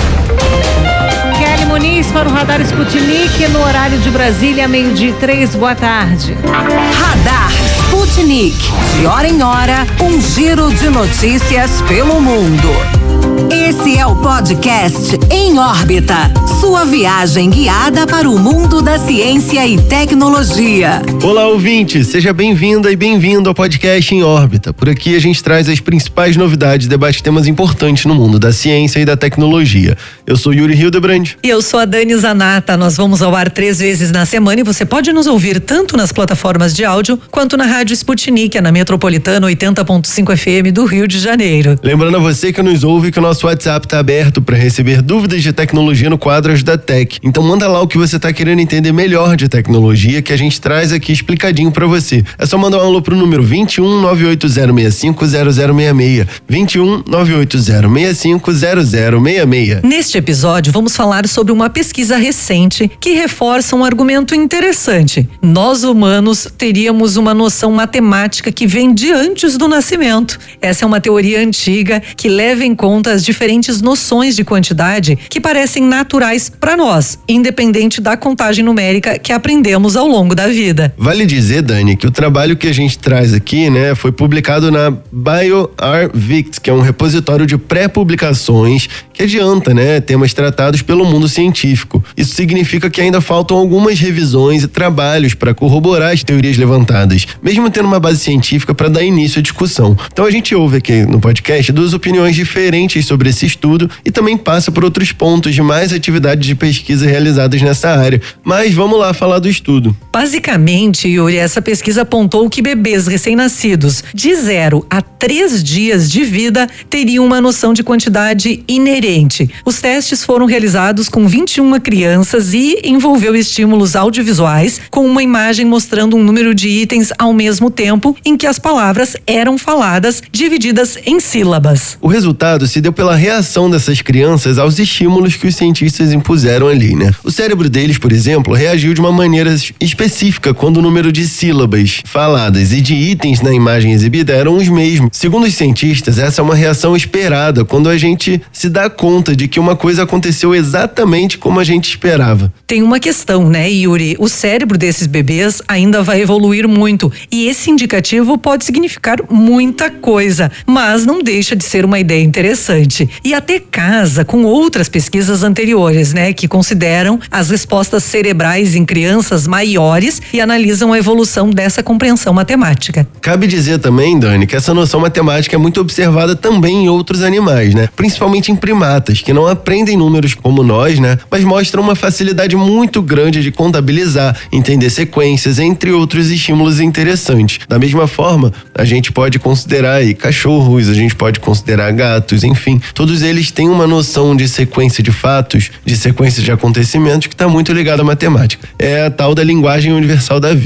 Kelly Muniz para o Radar Sputnik no horário de Brasília, 12:03. Boa tarde. Radar Sputnik. De hora em hora, um giro de notícias pelo mundo. Esse é o podcast Em Órbita, sua viagem guiada para o mundo da ciência e tecnologia. Olá, ouvinte, seja bem-vinda e bem-vindo ao podcast Em Órbita. Por aqui a gente traz as principais novidades e debate temas importantes no mundo da ciência e da tecnologia. Eu sou Yuri Hildebrand. E eu sou a Dani Zanata. Nós vamos ao ar 3 vezes na semana e você pode nos ouvir tanto nas plataformas de áudio quanto na Rádio Sputnik, na Metropolitana 80.5 FM do Rio de Janeiro. Lembrando a você que nos ouve que o nosso WhatsApp está aberto para receber dúvidas de tecnologia no quadro Ajuda Tech. Então manda lá o que você está querendo entender melhor de tecnologia que a gente traz aqui explicadinho para você. É só mandar um alô pro número 21 98065 0066. 21 98065 0066. Neste episódio vamos falar sobre uma pesquisa recente que reforça um argumento interessante. Nós humanos teríamos uma noção matemática que vem de antes do nascimento. Essa é uma teoria antiga que leva em conta as diferentes noções de quantidade que parecem naturais para nós, independente da contagem numérica que aprendemos ao longo da vida. Vale dizer, Dani, que o trabalho que a gente traz aqui, foi publicado na bioRxiv, que é um repositório de pré-publicações que adianta, temas tratados pelo mundo científico. Isso significa que ainda faltam algumas revisões e trabalhos para corroborar as teorias levantadas, mesmo tendo uma base científica para dar início à discussão. Então a gente ouve aqui no podcast 2 opiniões diferentes sobre esse estudo e também passa por outros pontos de mais atividades de pesquisa realizadas nessa área. Mas vamos lá falar do estudo. Basicamente, Yuri, essa pesquisa apontou que bebês recém-nascidos de 0 a 3 dias de vida teriam uma noção de quantidade inerente. Os testes foram realizados com 21 crianças e envolveu estímulos audiovisuais com uma imagem mostrando um número de itens ao mesmo tempo em que as palavras eram faladas, divididas em sílabas. O resultado se deu pela reação dessas crianças aos estímulos que os cientistas impuseram ali, O cérebro deles, por exemplo, reagiu de uma maneira específica quando o número de sílabas faladas e de itens na imagem exibida eram os mesmos. Segundo os cientistas, essa é uma reação esperada quando a gente se dá conta de que uma coisa aconteceu exatamente como a gente esperava. Tem uma questão, Yuri? O cérebro desses bebês ainda vai evoluir muito e esse indicativo pode significar muita coisa, mas não deixa de ser uma ideia interessante. E até casa com outras pesquisas anteriores, que consideram as respostas cerebrais em crianças maiores e analisam a evolução dessa compreensão matemática. Cabe dizer também, Dani, que essa noção matemática é muito observada também em outros animais, Principalmente em primatas, que não aprendem números como nós, Mas mostram uma facilidade muito grande de contabilizar, entender sequências, entre outros estímulos interessantes. Da mesma forma, a gente pode considerar cachorros, a gente pode considerar gatos, enfim, todos eles têm uma noção de sequência de fatos, de sequência de acontecimentos que está muito ligada à matemática. É a tal da linguagem universal da vida.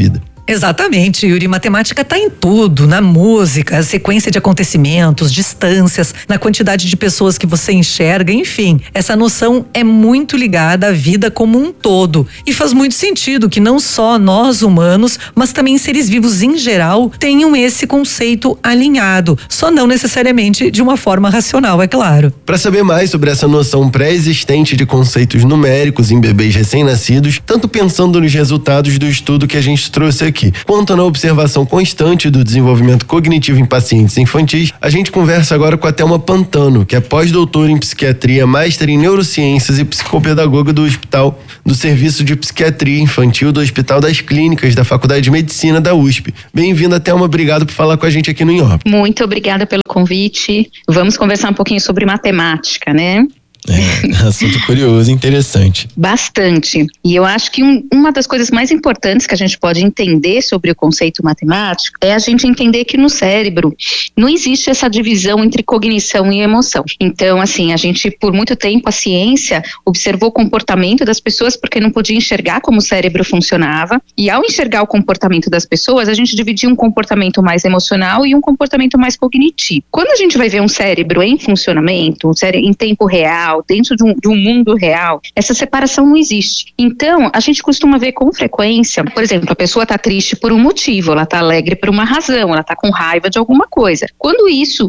Exatamente, Yuri. Matemática está em tudo, na música, a sequência de acontecimentos, distâncias, na quantidade de pessoas que você enxerga, enfim. Essa noção é muito ligada à vida como um todo. E faz muito sentido que não só nós humanos, mas também seres vivos em geral tenham esse conceito alinhado, só não necessariamente de uma forma racional, é claro. Para saber mais sobre essa noção pré-existente de conceitos numéricos em bebês recém-nascidos, tanto pensando nos resultados do estudo que a gente trouxe aqui, quanto na observação constante do desenvolvimento cognitivo em pacientes infantis, a gente conversa agora com a Thelma Pantano, que é pós-doutora em psiquiatria, mestre em neurociências e psicopedagoga do Serviço de Psiquiatria Infantil do Hospital das Clínicas da Faculdade de Medicina da USP. Bem-vinda, Thelma, obrigado por falar com a gente aqui no Em Órbita. Muito obrigada pelo convite. Vamos conversar um pouquinho sobre matemática, né? Assunto curioso, interessante. Bastante. E eu acho que uma das coisas mais importantes que a gente pode entender sobre o conceito matemático é a gente entender que no cérebro não existe essa divisão entre cognição e emoção. Então, assim, a gente, por muito tempo, a ciência observou o comportamento das pessoas porque não podia enxergar como o cérebro funcionava. E ao enxergar o comportamento das pessoas, a gente dividia um comportamento mais emocional e um comportamento mais cognitivo. Quando a gente vai ver um cérebro em funcionamento, um cérebro em tempo real, dentro de um mundo real, essa separação não existe. Então, a gente costuma ver com frequência, por exemplo, a pessoa está triste por um motivo, ela está alegre por uma razão, ela está com raiva de alguma coisa. Quando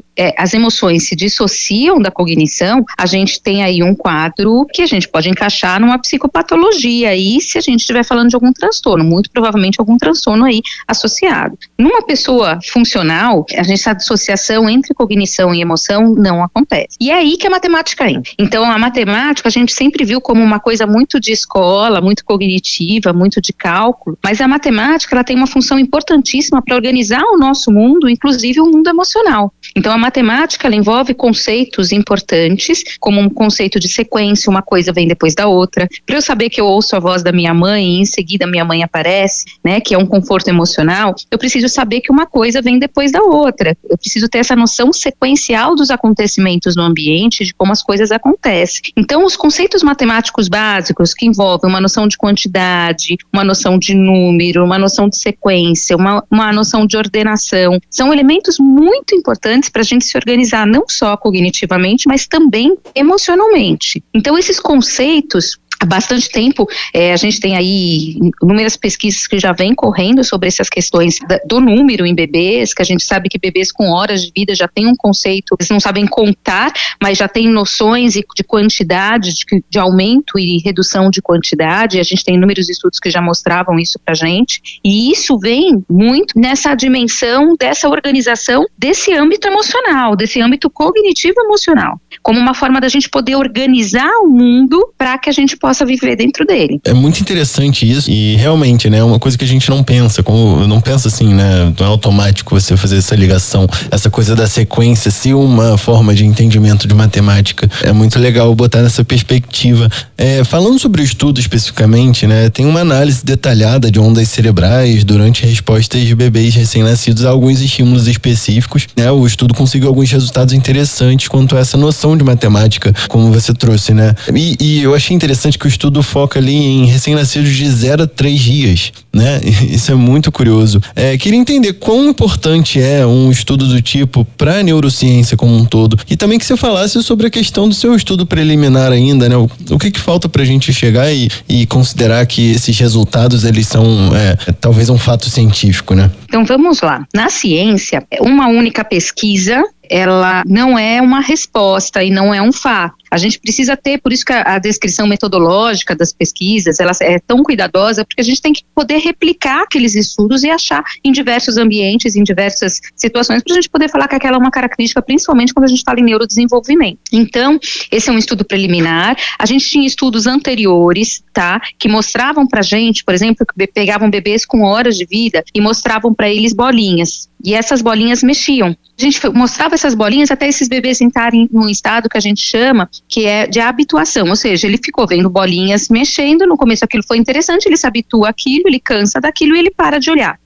as emoções se dissociam da cognição, a gente tem aí um quadro que a gente pode encaixar numa psicopatologia aí, se a gente estiver falando de algum transtorno, muito provavelmente algum transtorno aí associado. Numa pessoa funcional, essa dissociação entre cognição e emoção não acontece. E é aí que a matemática entra. Então, a matemática a gente sempre viu como uma coisa muito de escola, muito cognitiva, muito de cálculo, mas a matemática ela tem uma função importantíssima para organizar o nosso mundo, inclusive o mundo emocional. Então, a matemática ela envolve conceitos importantes, como um conceito de sequência, uma coisa vem depois da outra. Para eu saber que eu ouço a voz da minha mãe e em seguida minha mãe aparece, né, que é um conforto emocional, eu preciso saber que uma coisa vem depois da outra. Eu preciso ter essa noção sequencial dos acontecimentos no ambiente, de como as coisas acontecem. Então, os conceitos matemáticos básicos que envolvem uma noção de quantidade, uma noção de número, uma noção de sequência, uma noção de ordenação, são elementos muito importantes para a gente se organizar não só cognitivamente, mas também emocionalmente. Então, esses conceitos, há bastante tempo, a gente tem aí inúmeras pesquisas que já vêm correndo sobre essas questões do número em bebês, que a gente sabe que bebês com horas de vida já têm um conceito, eles não sabem contar, mas já têm noções de quantidade, de aumento e redução de quantidade. A gente tem inúmeros estudos que já mostravam isso pra gente, e isso vem muito nessa dimensão dessa organização desse âmbito emocional, desse âmbito cognitivo emocional, como uma forma da gente poder organizar o mundo para que a gente possa viver dentro dele. É muito interessante isso e realmente, né, uma coisa que a gente não pensa, como não pensa assim, né, não é automático você fazer essa ligação, essa coisa da sequência ser uma forma de entendimento de matemática. É muito legal botar nessa perspectiva. Falando sobre o estudo especificamente, né, tem uma análise detalhada de ondas cerebrais durante respostas de bebês recém-nascidos a alguns estímulos específicos, né, o estudo conseguiu alguns resultados interessantes quanto a essa noção de matemática, como você trouxe, né, e eu achei interessante que o estudo foca ali em recém-nascidos de 0 a 3 dias, né? Isso é muito curioso. Queria entender quão importante é um estudo do tipo para a neurociência como um todo, e também que você falasse sobre a questão do seu estudo preliminar ainda, né? O que falta pra gente chegar e considerar que esses resultados, eles são talvez um fato científico, né? Então vamos lá. Na ciência, uma única pesquisa, ela não é uma resposta e não é um fato. A gente precisa ter, por isso que a descrição metodológica das pesquisas, ela é tão cuidadosa, porque a gente tem que poder replicar aqueles estudos e achar em diversos ambientes, em diversas situações, para a gente poder falar que aquela é uma característica, principalmente quando a gente fala em neurodesenvolvimento. Então, esse é um estudo preliminar. A gente tinha estudos anteriores, tá, que mostravam pra gente, por exemplo, que pegavam bebês com horas de vida e mostravam para eles bolinhas. E essas bolinhas mexiam. A gente mostrava essas bolinhas até esses bebês entrarem num estado que a gente chama, que é de habituação, ou seja, ele ficou vendo bolinhas mexendo, no começo aquilo foi interessante, ele se habitua àquilo, ele cansa daquilo e ele para de olhar.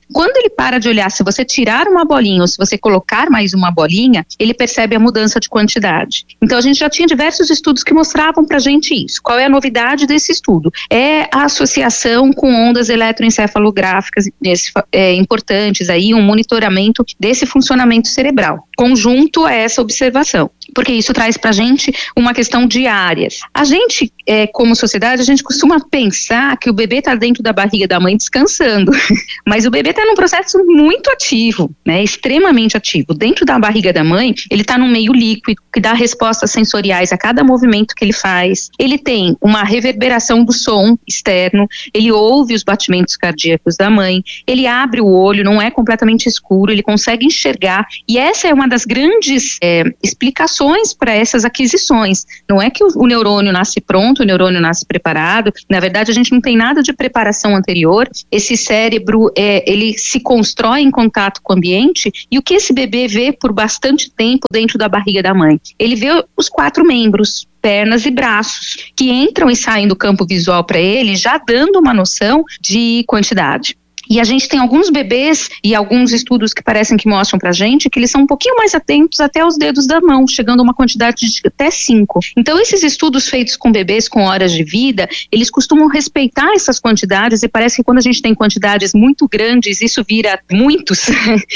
Quando ele para de olhar, se você tirar uma bolinha ou se você colocar mais uma bolinha, ele percebe a mudança de quantidade. Então a gente já tinha diversos estudos que mostravam pra gente isso. Qual é a novidade desse estudo? É a associação com ondas eletroencefalográficas importantes aí, um monitoramento desse funcionamento cerebral, conjunto a essa observação. Porque isso traz pra gente uma questão de áreas. A gente, como sociedade, a gente costuma pensar que o bebê está dentro da barriga da mãe descansando, mas o bebê está num processo muito ativo, né, extremamente ativo. Dentro da barriga da mãe, ele está num meio líquido, que dá respostas sensoriais a cada movimento que ele faz. Ele tem uma reverberação do som externo, ele ouve os batimentos cardíacos da mãe, ele abre o olho, não é completamente escuro, ele consegue enxergar, e essa é uma das grandes explicações para essas aquisições. Não é que o neurônio nasce pronto, o neurônio nasce preparado. Na verdade, a gente não tem nada de preparação anterior. Esse cérebro, ele se constrói em contato com o ambiente, e o que esse bebê vê por bastante tempo dentro da barriga da mãe? Ele vê os 4 membros, pernas e braços, que entram e saem do campo visual para ele, já dando uma noção de quantidade. E a gente tem alguns bebês e alguns estudos que parecem que mostram pra gente que eles são um pouquinho mais atentos até os dedos da mão, chegando a uma quantidade de até 5. Então esses estudos feitos com bebês com horas de vida, eles costumam respeitar essas quantidades, e parece que quando a gente tem quantidades muito grandes, isso vira muitos,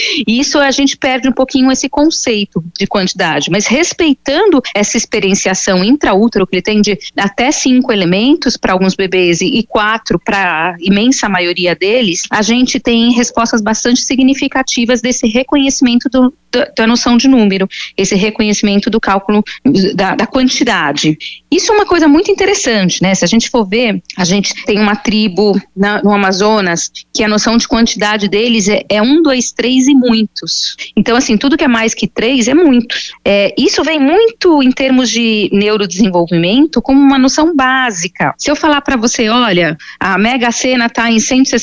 e isso a gente perde um pouquinho esse conceito de quantidade. Mas respeitando essa experienciação intraútero, que ele tem de até 5 elementos para alguns bebês e 4 para a imensa maioria deles, a gente tem respostas bastante significativas desse reconhecimento da noção de número, esse reconhecimento do cálculo da quantidade. Isso é uma coisa muito interessante, né? Se a gente for ver, a gente tem uma tribo no Amazonas que a noção de quantidade deles é 1, 2, 3 e muitos. Então, assim, tudo que é mais que 3 é muitos. Isso vem muito em termos de neurodesenvolvimento como uma noção básica. Se eu falar para você, olha, a Mega Sena está em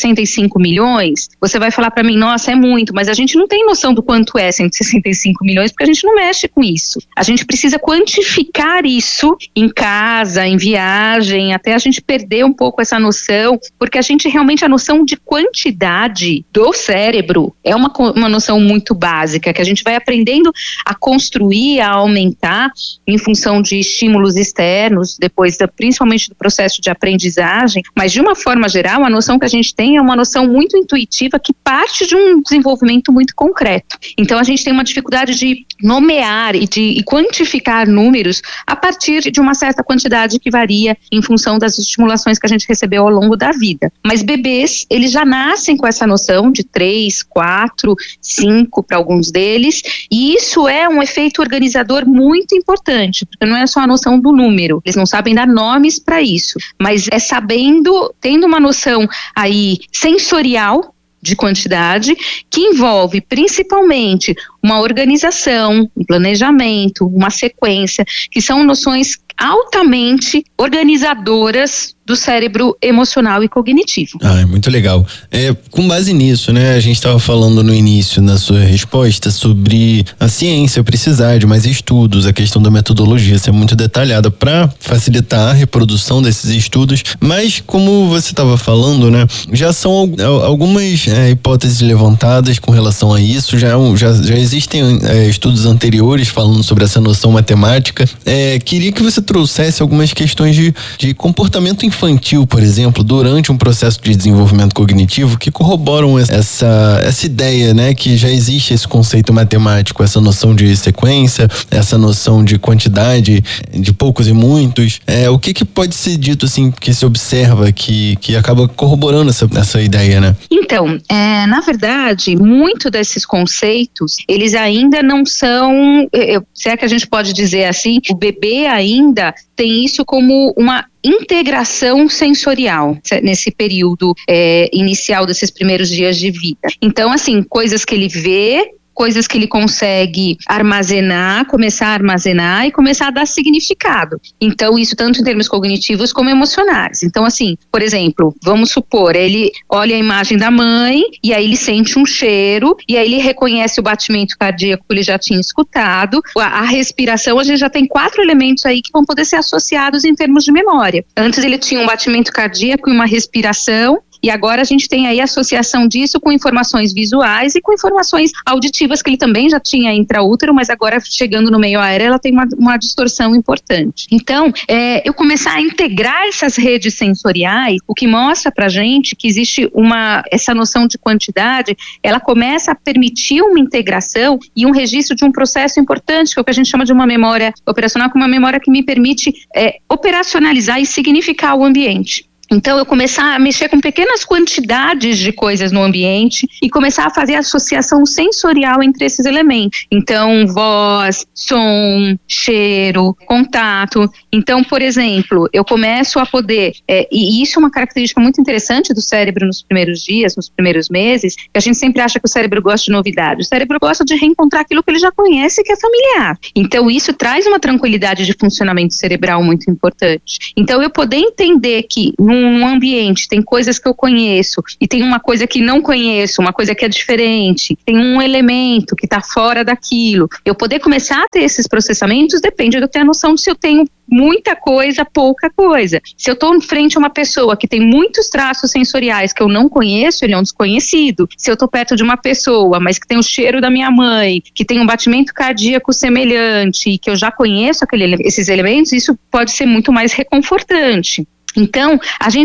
165 milhões, você vai falar para mim, nossa, é muito, mas a gente não tem noção do quanto é 165 milhões, porque a gente não mexe com isso. A gente precisa quantificar isso em casa, em viagem, até a gente perder um pouco essa noção, porque a gente realmente, a noção de quantidade do cérebro é uma noção muito básica, que a gente vai aprendendo a construir, a aumentar em função de estímulos externos, depois principalmente do processo de aprendizagem, mas de uma forma geral, a noção que a gente tem é uma noção muito intuitiva que parte de um desenvolvimento muito concreto. Então a gente tem uma dificuldade de nomear e quantificar números a partir de uma certa quantidade que varia em função das estimulações que a gente recebeu ao longo da vida. Mas bebês, eles já nascem com essa noção de 3, 4, 5 para alguns deles, e isso é um efeito organizador muito importante, porque não é só a noção do número, eles não sabem dar nomes para isso, mas é sabendo, tendo uma noção aí sensorial de quantidade, que envolve principalmente uma organização, um planejamento, uma sequência, que são noções altamente organizadoras do cérebro emocional e cognitivo. É muito legal. Com base nisso, né, a gente estava falando no início, na sua resposta, sobre a ciência precisar de mais estudos, a questão da metodologia ser muito detalhada para facilitar a reprodução desses estudos, mas como você estava falando, né, já são algumas hipóteses levantadas com relação a isso, já existem estudos anteriores falando sobre essa noção matemática. Queria que você trouxesse algumas questões de comportamento infantil, por exemplo, durante um processo de desenvolvimento cognitivo que corroboram essa ideia, né, que já existe esse conceito matemático, essa noção de sequência, essa noção de quantidade, de poucos e muitos. O que pode ser dito, assim, que se observa, que acaba corroborando essa ideia, né? Então, na verdade, muito desses conceitos, eles ainda não são, se é que a gente pode dizer assim, o bebê ainda tem isso como uma integração sensorial nesse período inicial desses primeiros dias de vida. Então, assim, coisas que ele vê, coisas que ele consegue armazenar, começar a armazenar e começar a dar significado. Então, isso tanto em termos cognitivos como emocionais. Então, assim, por exemplo, vamos supor, ele olha a imagem da mãe e aí ele sente um cheiro e aí ele reconhece o batimento cardíaco que ele já tinha escutado. A respiração, a gente já tem 4 elementos aí que vão poder ser associados em termos de memória. Antes ele tinha um batimento cardíaco e uma respiração, e agora a gente tem aí a associação disso com informações visuais e com informações auditivas, que ele também já tinha intraútero, mas agora chegando no meio aéreo ela tem uma distorção importante. Então, eu começar a integrar essas redes sensoriais, o que mostra pra gente que existe essa noção de quantidade, ela começa a permitir uma integração e um registro de um processo importante, que é o que a gente chama de uma memória operacional, que é uma memória que me permite operacionalizar e significar o ambiente. Então, eu começar a mexer com pequenas quantidades de coisas no ambiente e começar a fazer associação sensorial entre esses elementos. Então, voz, som, cheiro, contato. Então, por exemplo, eu começo a poder, e isso é uma característica muito interessante do cérebro nos primeiros dias, nos primeiros meses, que a gente sempre acha que o cérebro gosta de novidade. O cérebro gosta de reencontrar aquilo que ele já conhece e que é familiar. Então, isso traz uma tranquilidade de funcionamento cerebral muito importante. Então, eu poder entender que num ambiente tem coisas que eu conheço e tem uma coisa que não conheço, uma coisa que é diferente, tem um elemento que está fora daquilo. Eu poder começar a ter esses processamentos depende de eu ter a noção de se eu tenho muita coisa, pouca coisa. Se eu estou em frente a uma pessoa que tem muitos traços sensoriais que eu não conheço, ele é um desconhecido. Se eu estou perto de uma pessoa, mas que tem o cheiro da minha mãe, que tem um batimento cardíaco semelhante e que eu já conheço esses elementos, isso pode ser muito mais reconfortante. Então,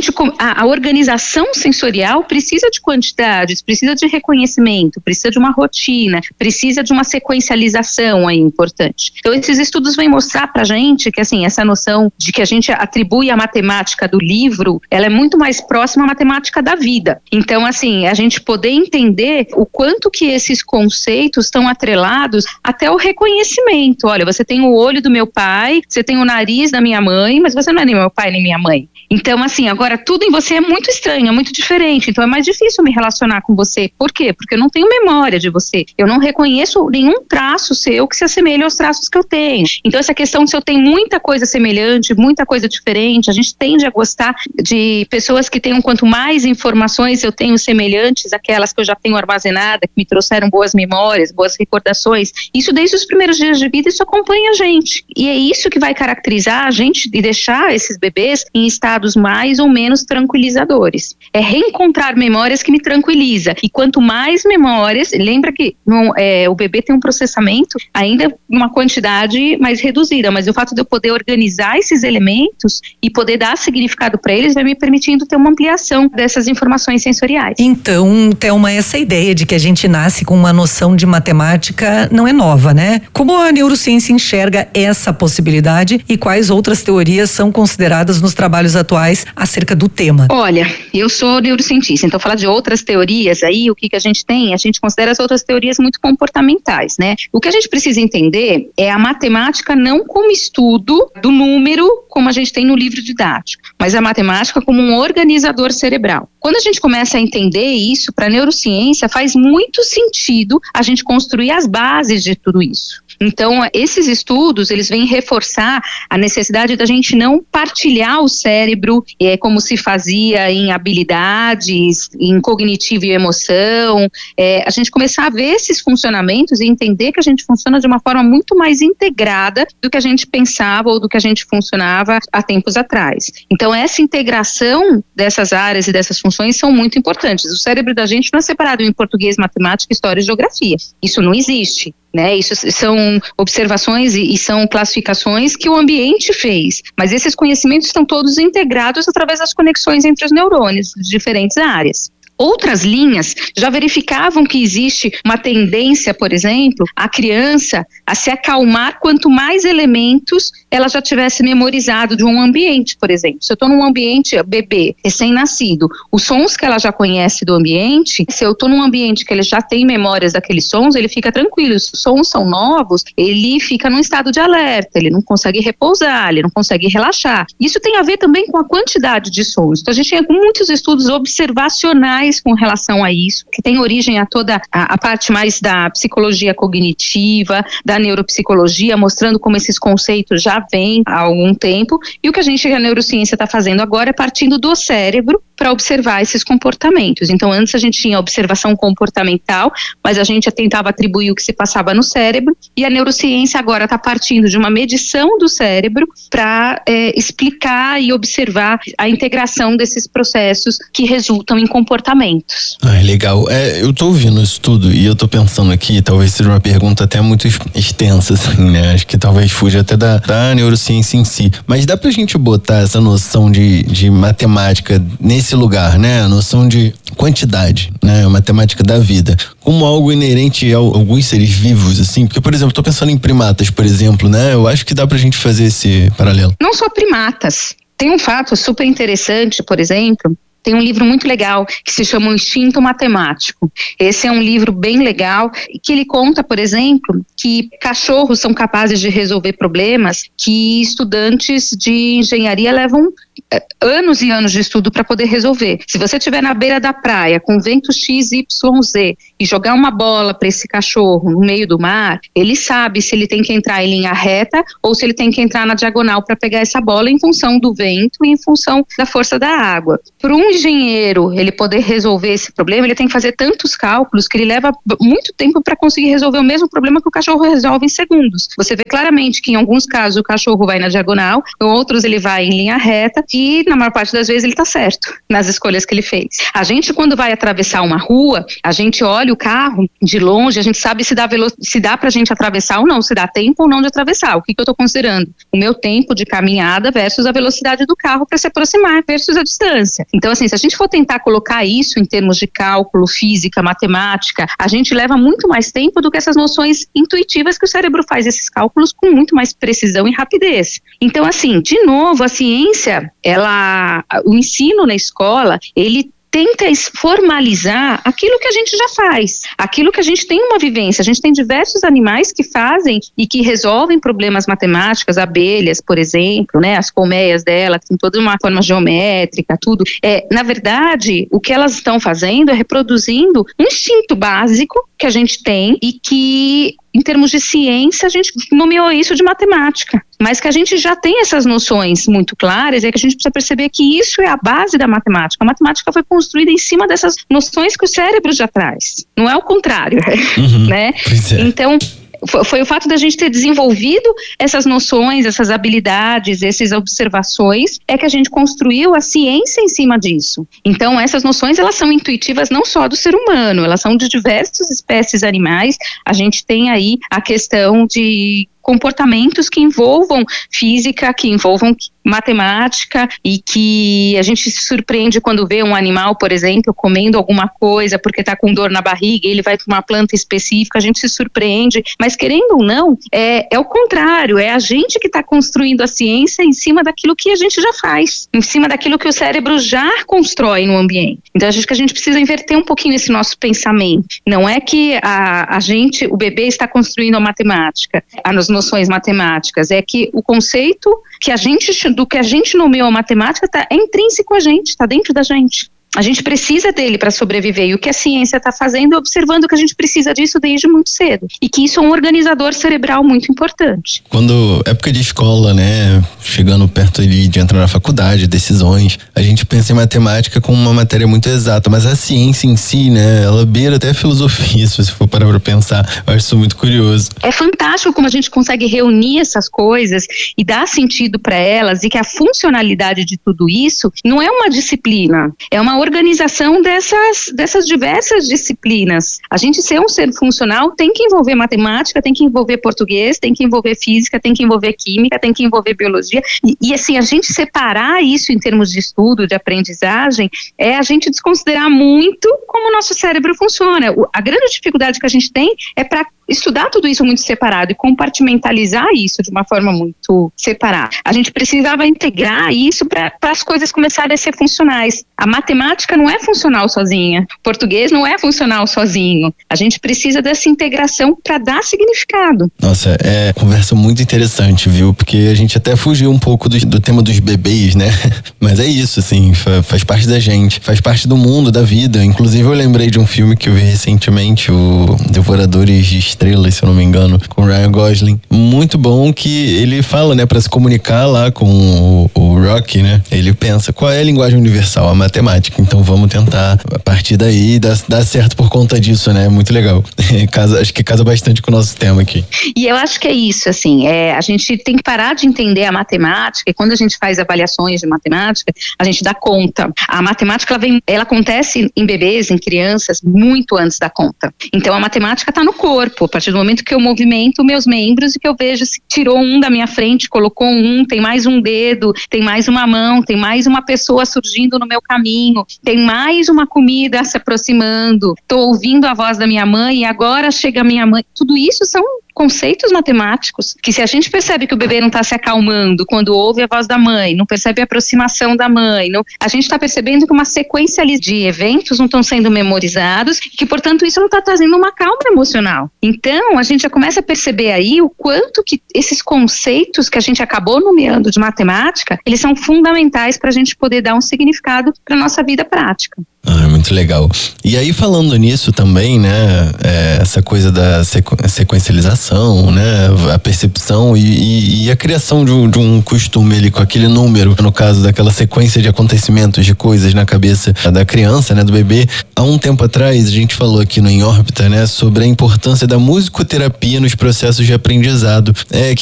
a organização sensorial precisa de quantidades, precisa de reconhecimento, precisa de uma rotina, precisa de uma sequencialização aí importante. Então, esses estudos vêm mostrar pra gente que, assim, essa noção de que a gente atribui a matemática do livro, ela é muito mais próxima à matemática da vida. Então, assim, a gente poder entender o quanto que esses conceitos estão atrelados até o reconhecimento. Olha, você tem o olho do meu pai, você tem o nariz da minha mãe, mas você não é nem meu pai nem minha mãe. Então, assim, agora tudo em você é muito estranho, é muito diferente, então é mais difícil me relacionar com você. Por quê? Porque eu não tenho memória de você, eu não reconheço nenhum traço seu que se assemelhe aos traços que eu tenho. Então, essa questão de se eu tenho muita coisa semelhante, muita coisa diferente, a gente tende a gostar de pessoas que tenham, quanto mais informações eu tenho semelhantes àquelas que eu já tenho armazenada, que me trouxeram boas memórias, boas recordações. Isso desde os primeiros dias de vida, isso acompanha a gente. E é isso que vai caracterizar a gente e deixar esses bebês em estados mais ou menos tranquilizadores. É reencontrar memórias que me tranquiliza. E quanto mais memórias, lembra que o bebê tem um processamento ainda uma quantidade mais reduzida, mas o fato de eu poder organizar esses elementos e poder dar significado para eles vai me permitindo ter uma ampliação dessas informações sensoriais. Então, Thelma, essa ideia de que a gente nasce com uma noção de matemática não é nova, né? Como a neurociência enxerga essa possibilidade e quais outras teorias são consideradas nos trabalhos atuais acerca do tema? Olha, eu sou neurocientista, então falar de outras teorias aí, o que a gente tem? A gente considera as outras teorias muito comportamentais, né? O que a gente precisa entender é a matemática não como estudo do número, como a gente tem no livro didático, mas a matemática como um organizador cerebral. Quando a gente começa a entender isso, para a neurociência faz muito sentido a gente construir as bases de tudo isso. Então, esses estudos, eles vêm reforçar a necessidade da gente não partilhar o cérebro, como se fazia em habilidades, em cognitivo e emoção, a gente começar a ver esses funcionamentos e entender que a gente funciona de uma forma muito mais integrada do que a gente pensava ou do que a gente funcionava há tempos atrás. Então, essa integração dessas áreas e dessas funções são muito importantes. O cérebro da gente não é separado em português, matemática, história e geografia. Isso não existe. Né? Isso são observações e são classificações que o ambiente fez, mas esses conhecimentos estão todos integrados através das conexões entre os neurônios de diferentes áreas. Outras linhas já verificavam que existe uma tendência, por exemplo, a criança a se acalmar quanto mais elementos ela já tivesse memorizado de um ambiente, por exemplo. Se eu estou num ambiente bebê, recém-nascido, os sons que ela já conhece do ambiente, se eu estou num ambiente que ele já tem memórias daqueles sons, ele fica tranquilo. Se os sons são novos, ele fica num estado de alerta, ele não consegue repousar, ele não consegue relaxar. Isso tem a ver também com a quantidade de sons. Então a gente tem muitos estudos observacionais mais com relação a isso, que tem origem a toda a parte mais da psicologia cognitiva, da neuropsicologia, mostrando como esses conceitos já vêm há algum tempo, e o que a neurociência está fazendo agora é partindo do cérebro para observar esses comportamentos. Então, antes a gente tinha observação comportamental, mas a gente tentava atribuir o que se passava no cérebro, e a neurociência agora está partindo de uma medição do cérebro para explicar e observar a integração desses processos que resultam em comportamentos. Legal. Eu tô ouvindo isso tudo e eu tô pensando aqui, talvez seja uma pergunta até muito extensa, assim, né? Acho que talvez fuja até da neurociência em si. Mas dá pra gente botar essa noção de matemática nesse lugar, né? A noção de quantidade, né? A matemática da vida, como algo inerente a alguns seres vivos, assim? Porque, por exemplo, eu tô pensando em primatas, por exemplo, né? Eu acho que dá pra gente fazer esse paralelo. Não só primatas. Tem um fato super interessante, por exemplo, tem um livro muito legal que se chama O Instinto Matemático. Esse é um livro bem legal que ele conta, por exemplo, que cachorros são capazes de resolver problemas que estudantes de engenharia levam anos e anos de estudo para poder resolver. Se você estiver na beira da praia com vento XYZ e jogar uma bola para esse cachorro no meio do mar, ele sabe se ele tem que entrar em linha reta ou se ele tem que entrar na diagonal para pegar essa bola em função do vento e em função da força da água. Para um engenheiro ele poder resolver esse problema, ele tem que fazer tantos cálculos que ele leva muito tempo para conseguir resolver o mesmo problema que o cachorro resolve em segundos. Você vê claramente que em alguns casos o cachorro vai na diagonal, em outros ele vai em linha reta, e na maior parte das vezes ele está certo nas escolhas que ele fez. A gente, quando vai atravessar uma rua, a gente olha o carro de longe, a gente sabe se dá pra gente atravessar ou não, se dá tempo ou não de atravessar. O que eu estou considerando? O meu tempo de caminhada versus a velocidade do carro para se aproximar versus a distância. Então, assim, se a gente for tentar colocar isso em termos de cálculo, física, matemática, a gente leva muito mais tempo do que essas noções intuitivas que o cérebro faz esses cálculos com muito mais precisão e rapidez. Então, assim, de novo, a ciência, o ensino na escola, ele tenta formalizar aquilo que a gente já faz, aquilo que a gente tem uma vivência. A gente tem diversos animais que fazem e que resolvem problemas matemáticos, abelhas, por exemplo, né, as colmeias dela, que tem toda uma forma geométrica, tudo. Na verdade, o que elas estão fazendo é reproduzindo um instinto básico que a gente tem e que, em termos de ciência, a gente nomeou isso de matemática. Mas que a gente já tem essas noções muito claras, é que a gente precisa perceber que isso é a base da matemática. A matemática foi construída em cima dessas noções que o cérebro já traz. Não é o contrário, né? Então, foi o fato da gente ter desenvolvido essas noções, essas habilidades, essas observações, é que a gente construiu a ciência em cima disso. Então, essas noções, elas são intuitivas não só do ser humano, elas são de diversas espécies animais. A gente tem aí a questão de comportamentos que envolvam física, que envolvam matemática, e que a gente se surpreende quando vê um animal, por exemplo, comendo alguma coisa porque está com dor na barriga, ele vai para uma planta específica, a gente se surpreende, mas querendo ou não, é o contrário, é a gente que está construindo a ciência em cima daquilo que a gente já faz, em cima daquilo que o cérebro já constrói no ambiente. Então acho que a gente precisa inverter um pouquinho esse nosso pensamento. Não é que o bebê está construindo a matemática, as noções matemáticas, é que o conceito do que a gente nomeou a matemática é intrínseco a gente, está dentro da gente. A gente precisa dele para sobreviver, e o que a ciência está fazendo é observando que a gente precisa disso desde muito cedo, e que isso é um organizador cerebral muito importante. Quando época de escola, né, chegando perto ali de entrar na faculdade, decisões, a gente pensa em matemática como uma matéria muito exata, mas a ciência em si, né, ela beira até a filosofia, se você for parar para pensar. Eu acho isso muito curioso. É fantástico como a gente consegue reunir essas coisas e dar sentido para elas, e que a funcionalidade de tudo isso não é uma disciplina, é uma organização dessas diversas disciplinas. A gente ser um ser funcional tem que envolver matemática, tem que envolver português, tem que envolver física, tem que envolver química, tem que envolver biologia, e assim, a gente separar isso em termos de estudo, de aprendizagem, é a gente desconsiderar muito como o nosso cérebro funciona. A grande dificuldade que a gente tem é para estudar tudo isso muito separado e compartimentalizar isso de uma forma muito separada. A gente precisava integrar isso para as coisas começarem a ser funcionais. A matemática matemática não é funcional sozinha, português não é funcional sozinho. A gente precisa dessa integração para dar significado. Nossa, é conversa muito interessante, viu? Porque a gente até fugiu um pouco do tema dos bebês, né? Mas é isso, assim, faz parte da gente, faz parte do mundo, da vida. Inclusive eu lembrei de um filme que eu vi recentemente, o Devoradores de Estrelas, se eu não me engano, com o Ryan Gosling. Muito bom, que ele fala, né, pra se comunicar lá com o Rocky, né? Ele pensa, qual é a linguagem universal? A matemática. Então vamos tentar, a partir daí, dar certo por conta disso, né? Muito legal. Acho que casa bastante com o nosso tema aqui. E eu acho que é isso, assim, a gente tem que parar de entender a matemática, e quando a gente faz avaliações de matemática, a gente dá conta. A matemática, ela acontece em bebês, em crianças, muito antes da conta. Então a matemática está no corpo, a partir do momento que eu movimento meus membros e que eu vejo se tirou um da minha frente, colocou um, tem mais um dedo, tem mais uma mão, tem mais uma pessoa surgindo no meu caminho, tem mais uma comida se aproximando, estou ouvindo a voz da minha mãe e agora chega a minha mãe. Tudo isso são conceitos matemáticos, que se a gente percebe que o bebê não está se acalmando quando ouve a voz da mãe, não percebe a aproximação da mãe, a gente está percebendo que uma sequência ali de eventos não estão sendo memorizados e que, portanto, isso não está trazendo uma calma emocional. Então, a gente já começa a perceber aí o quanto que esses conceitos que a gente acabou nomeando de matemática, eles são fundamentais para a gente poder dar um significado para a nossa vida prática. Muito legal. E aí, falando nisso também, né, essa coisa da sequencialização, né, a percepção e a criação de um costume ali com aquele número, no caso daquela sequência de acontecimentos, de coisas na cabeça da criança, né, do bebê. Há um tempo atrás, a gente falou aqui no Em Órbita, né, sobre a importância da musicoterapia nos processos de aprendizado.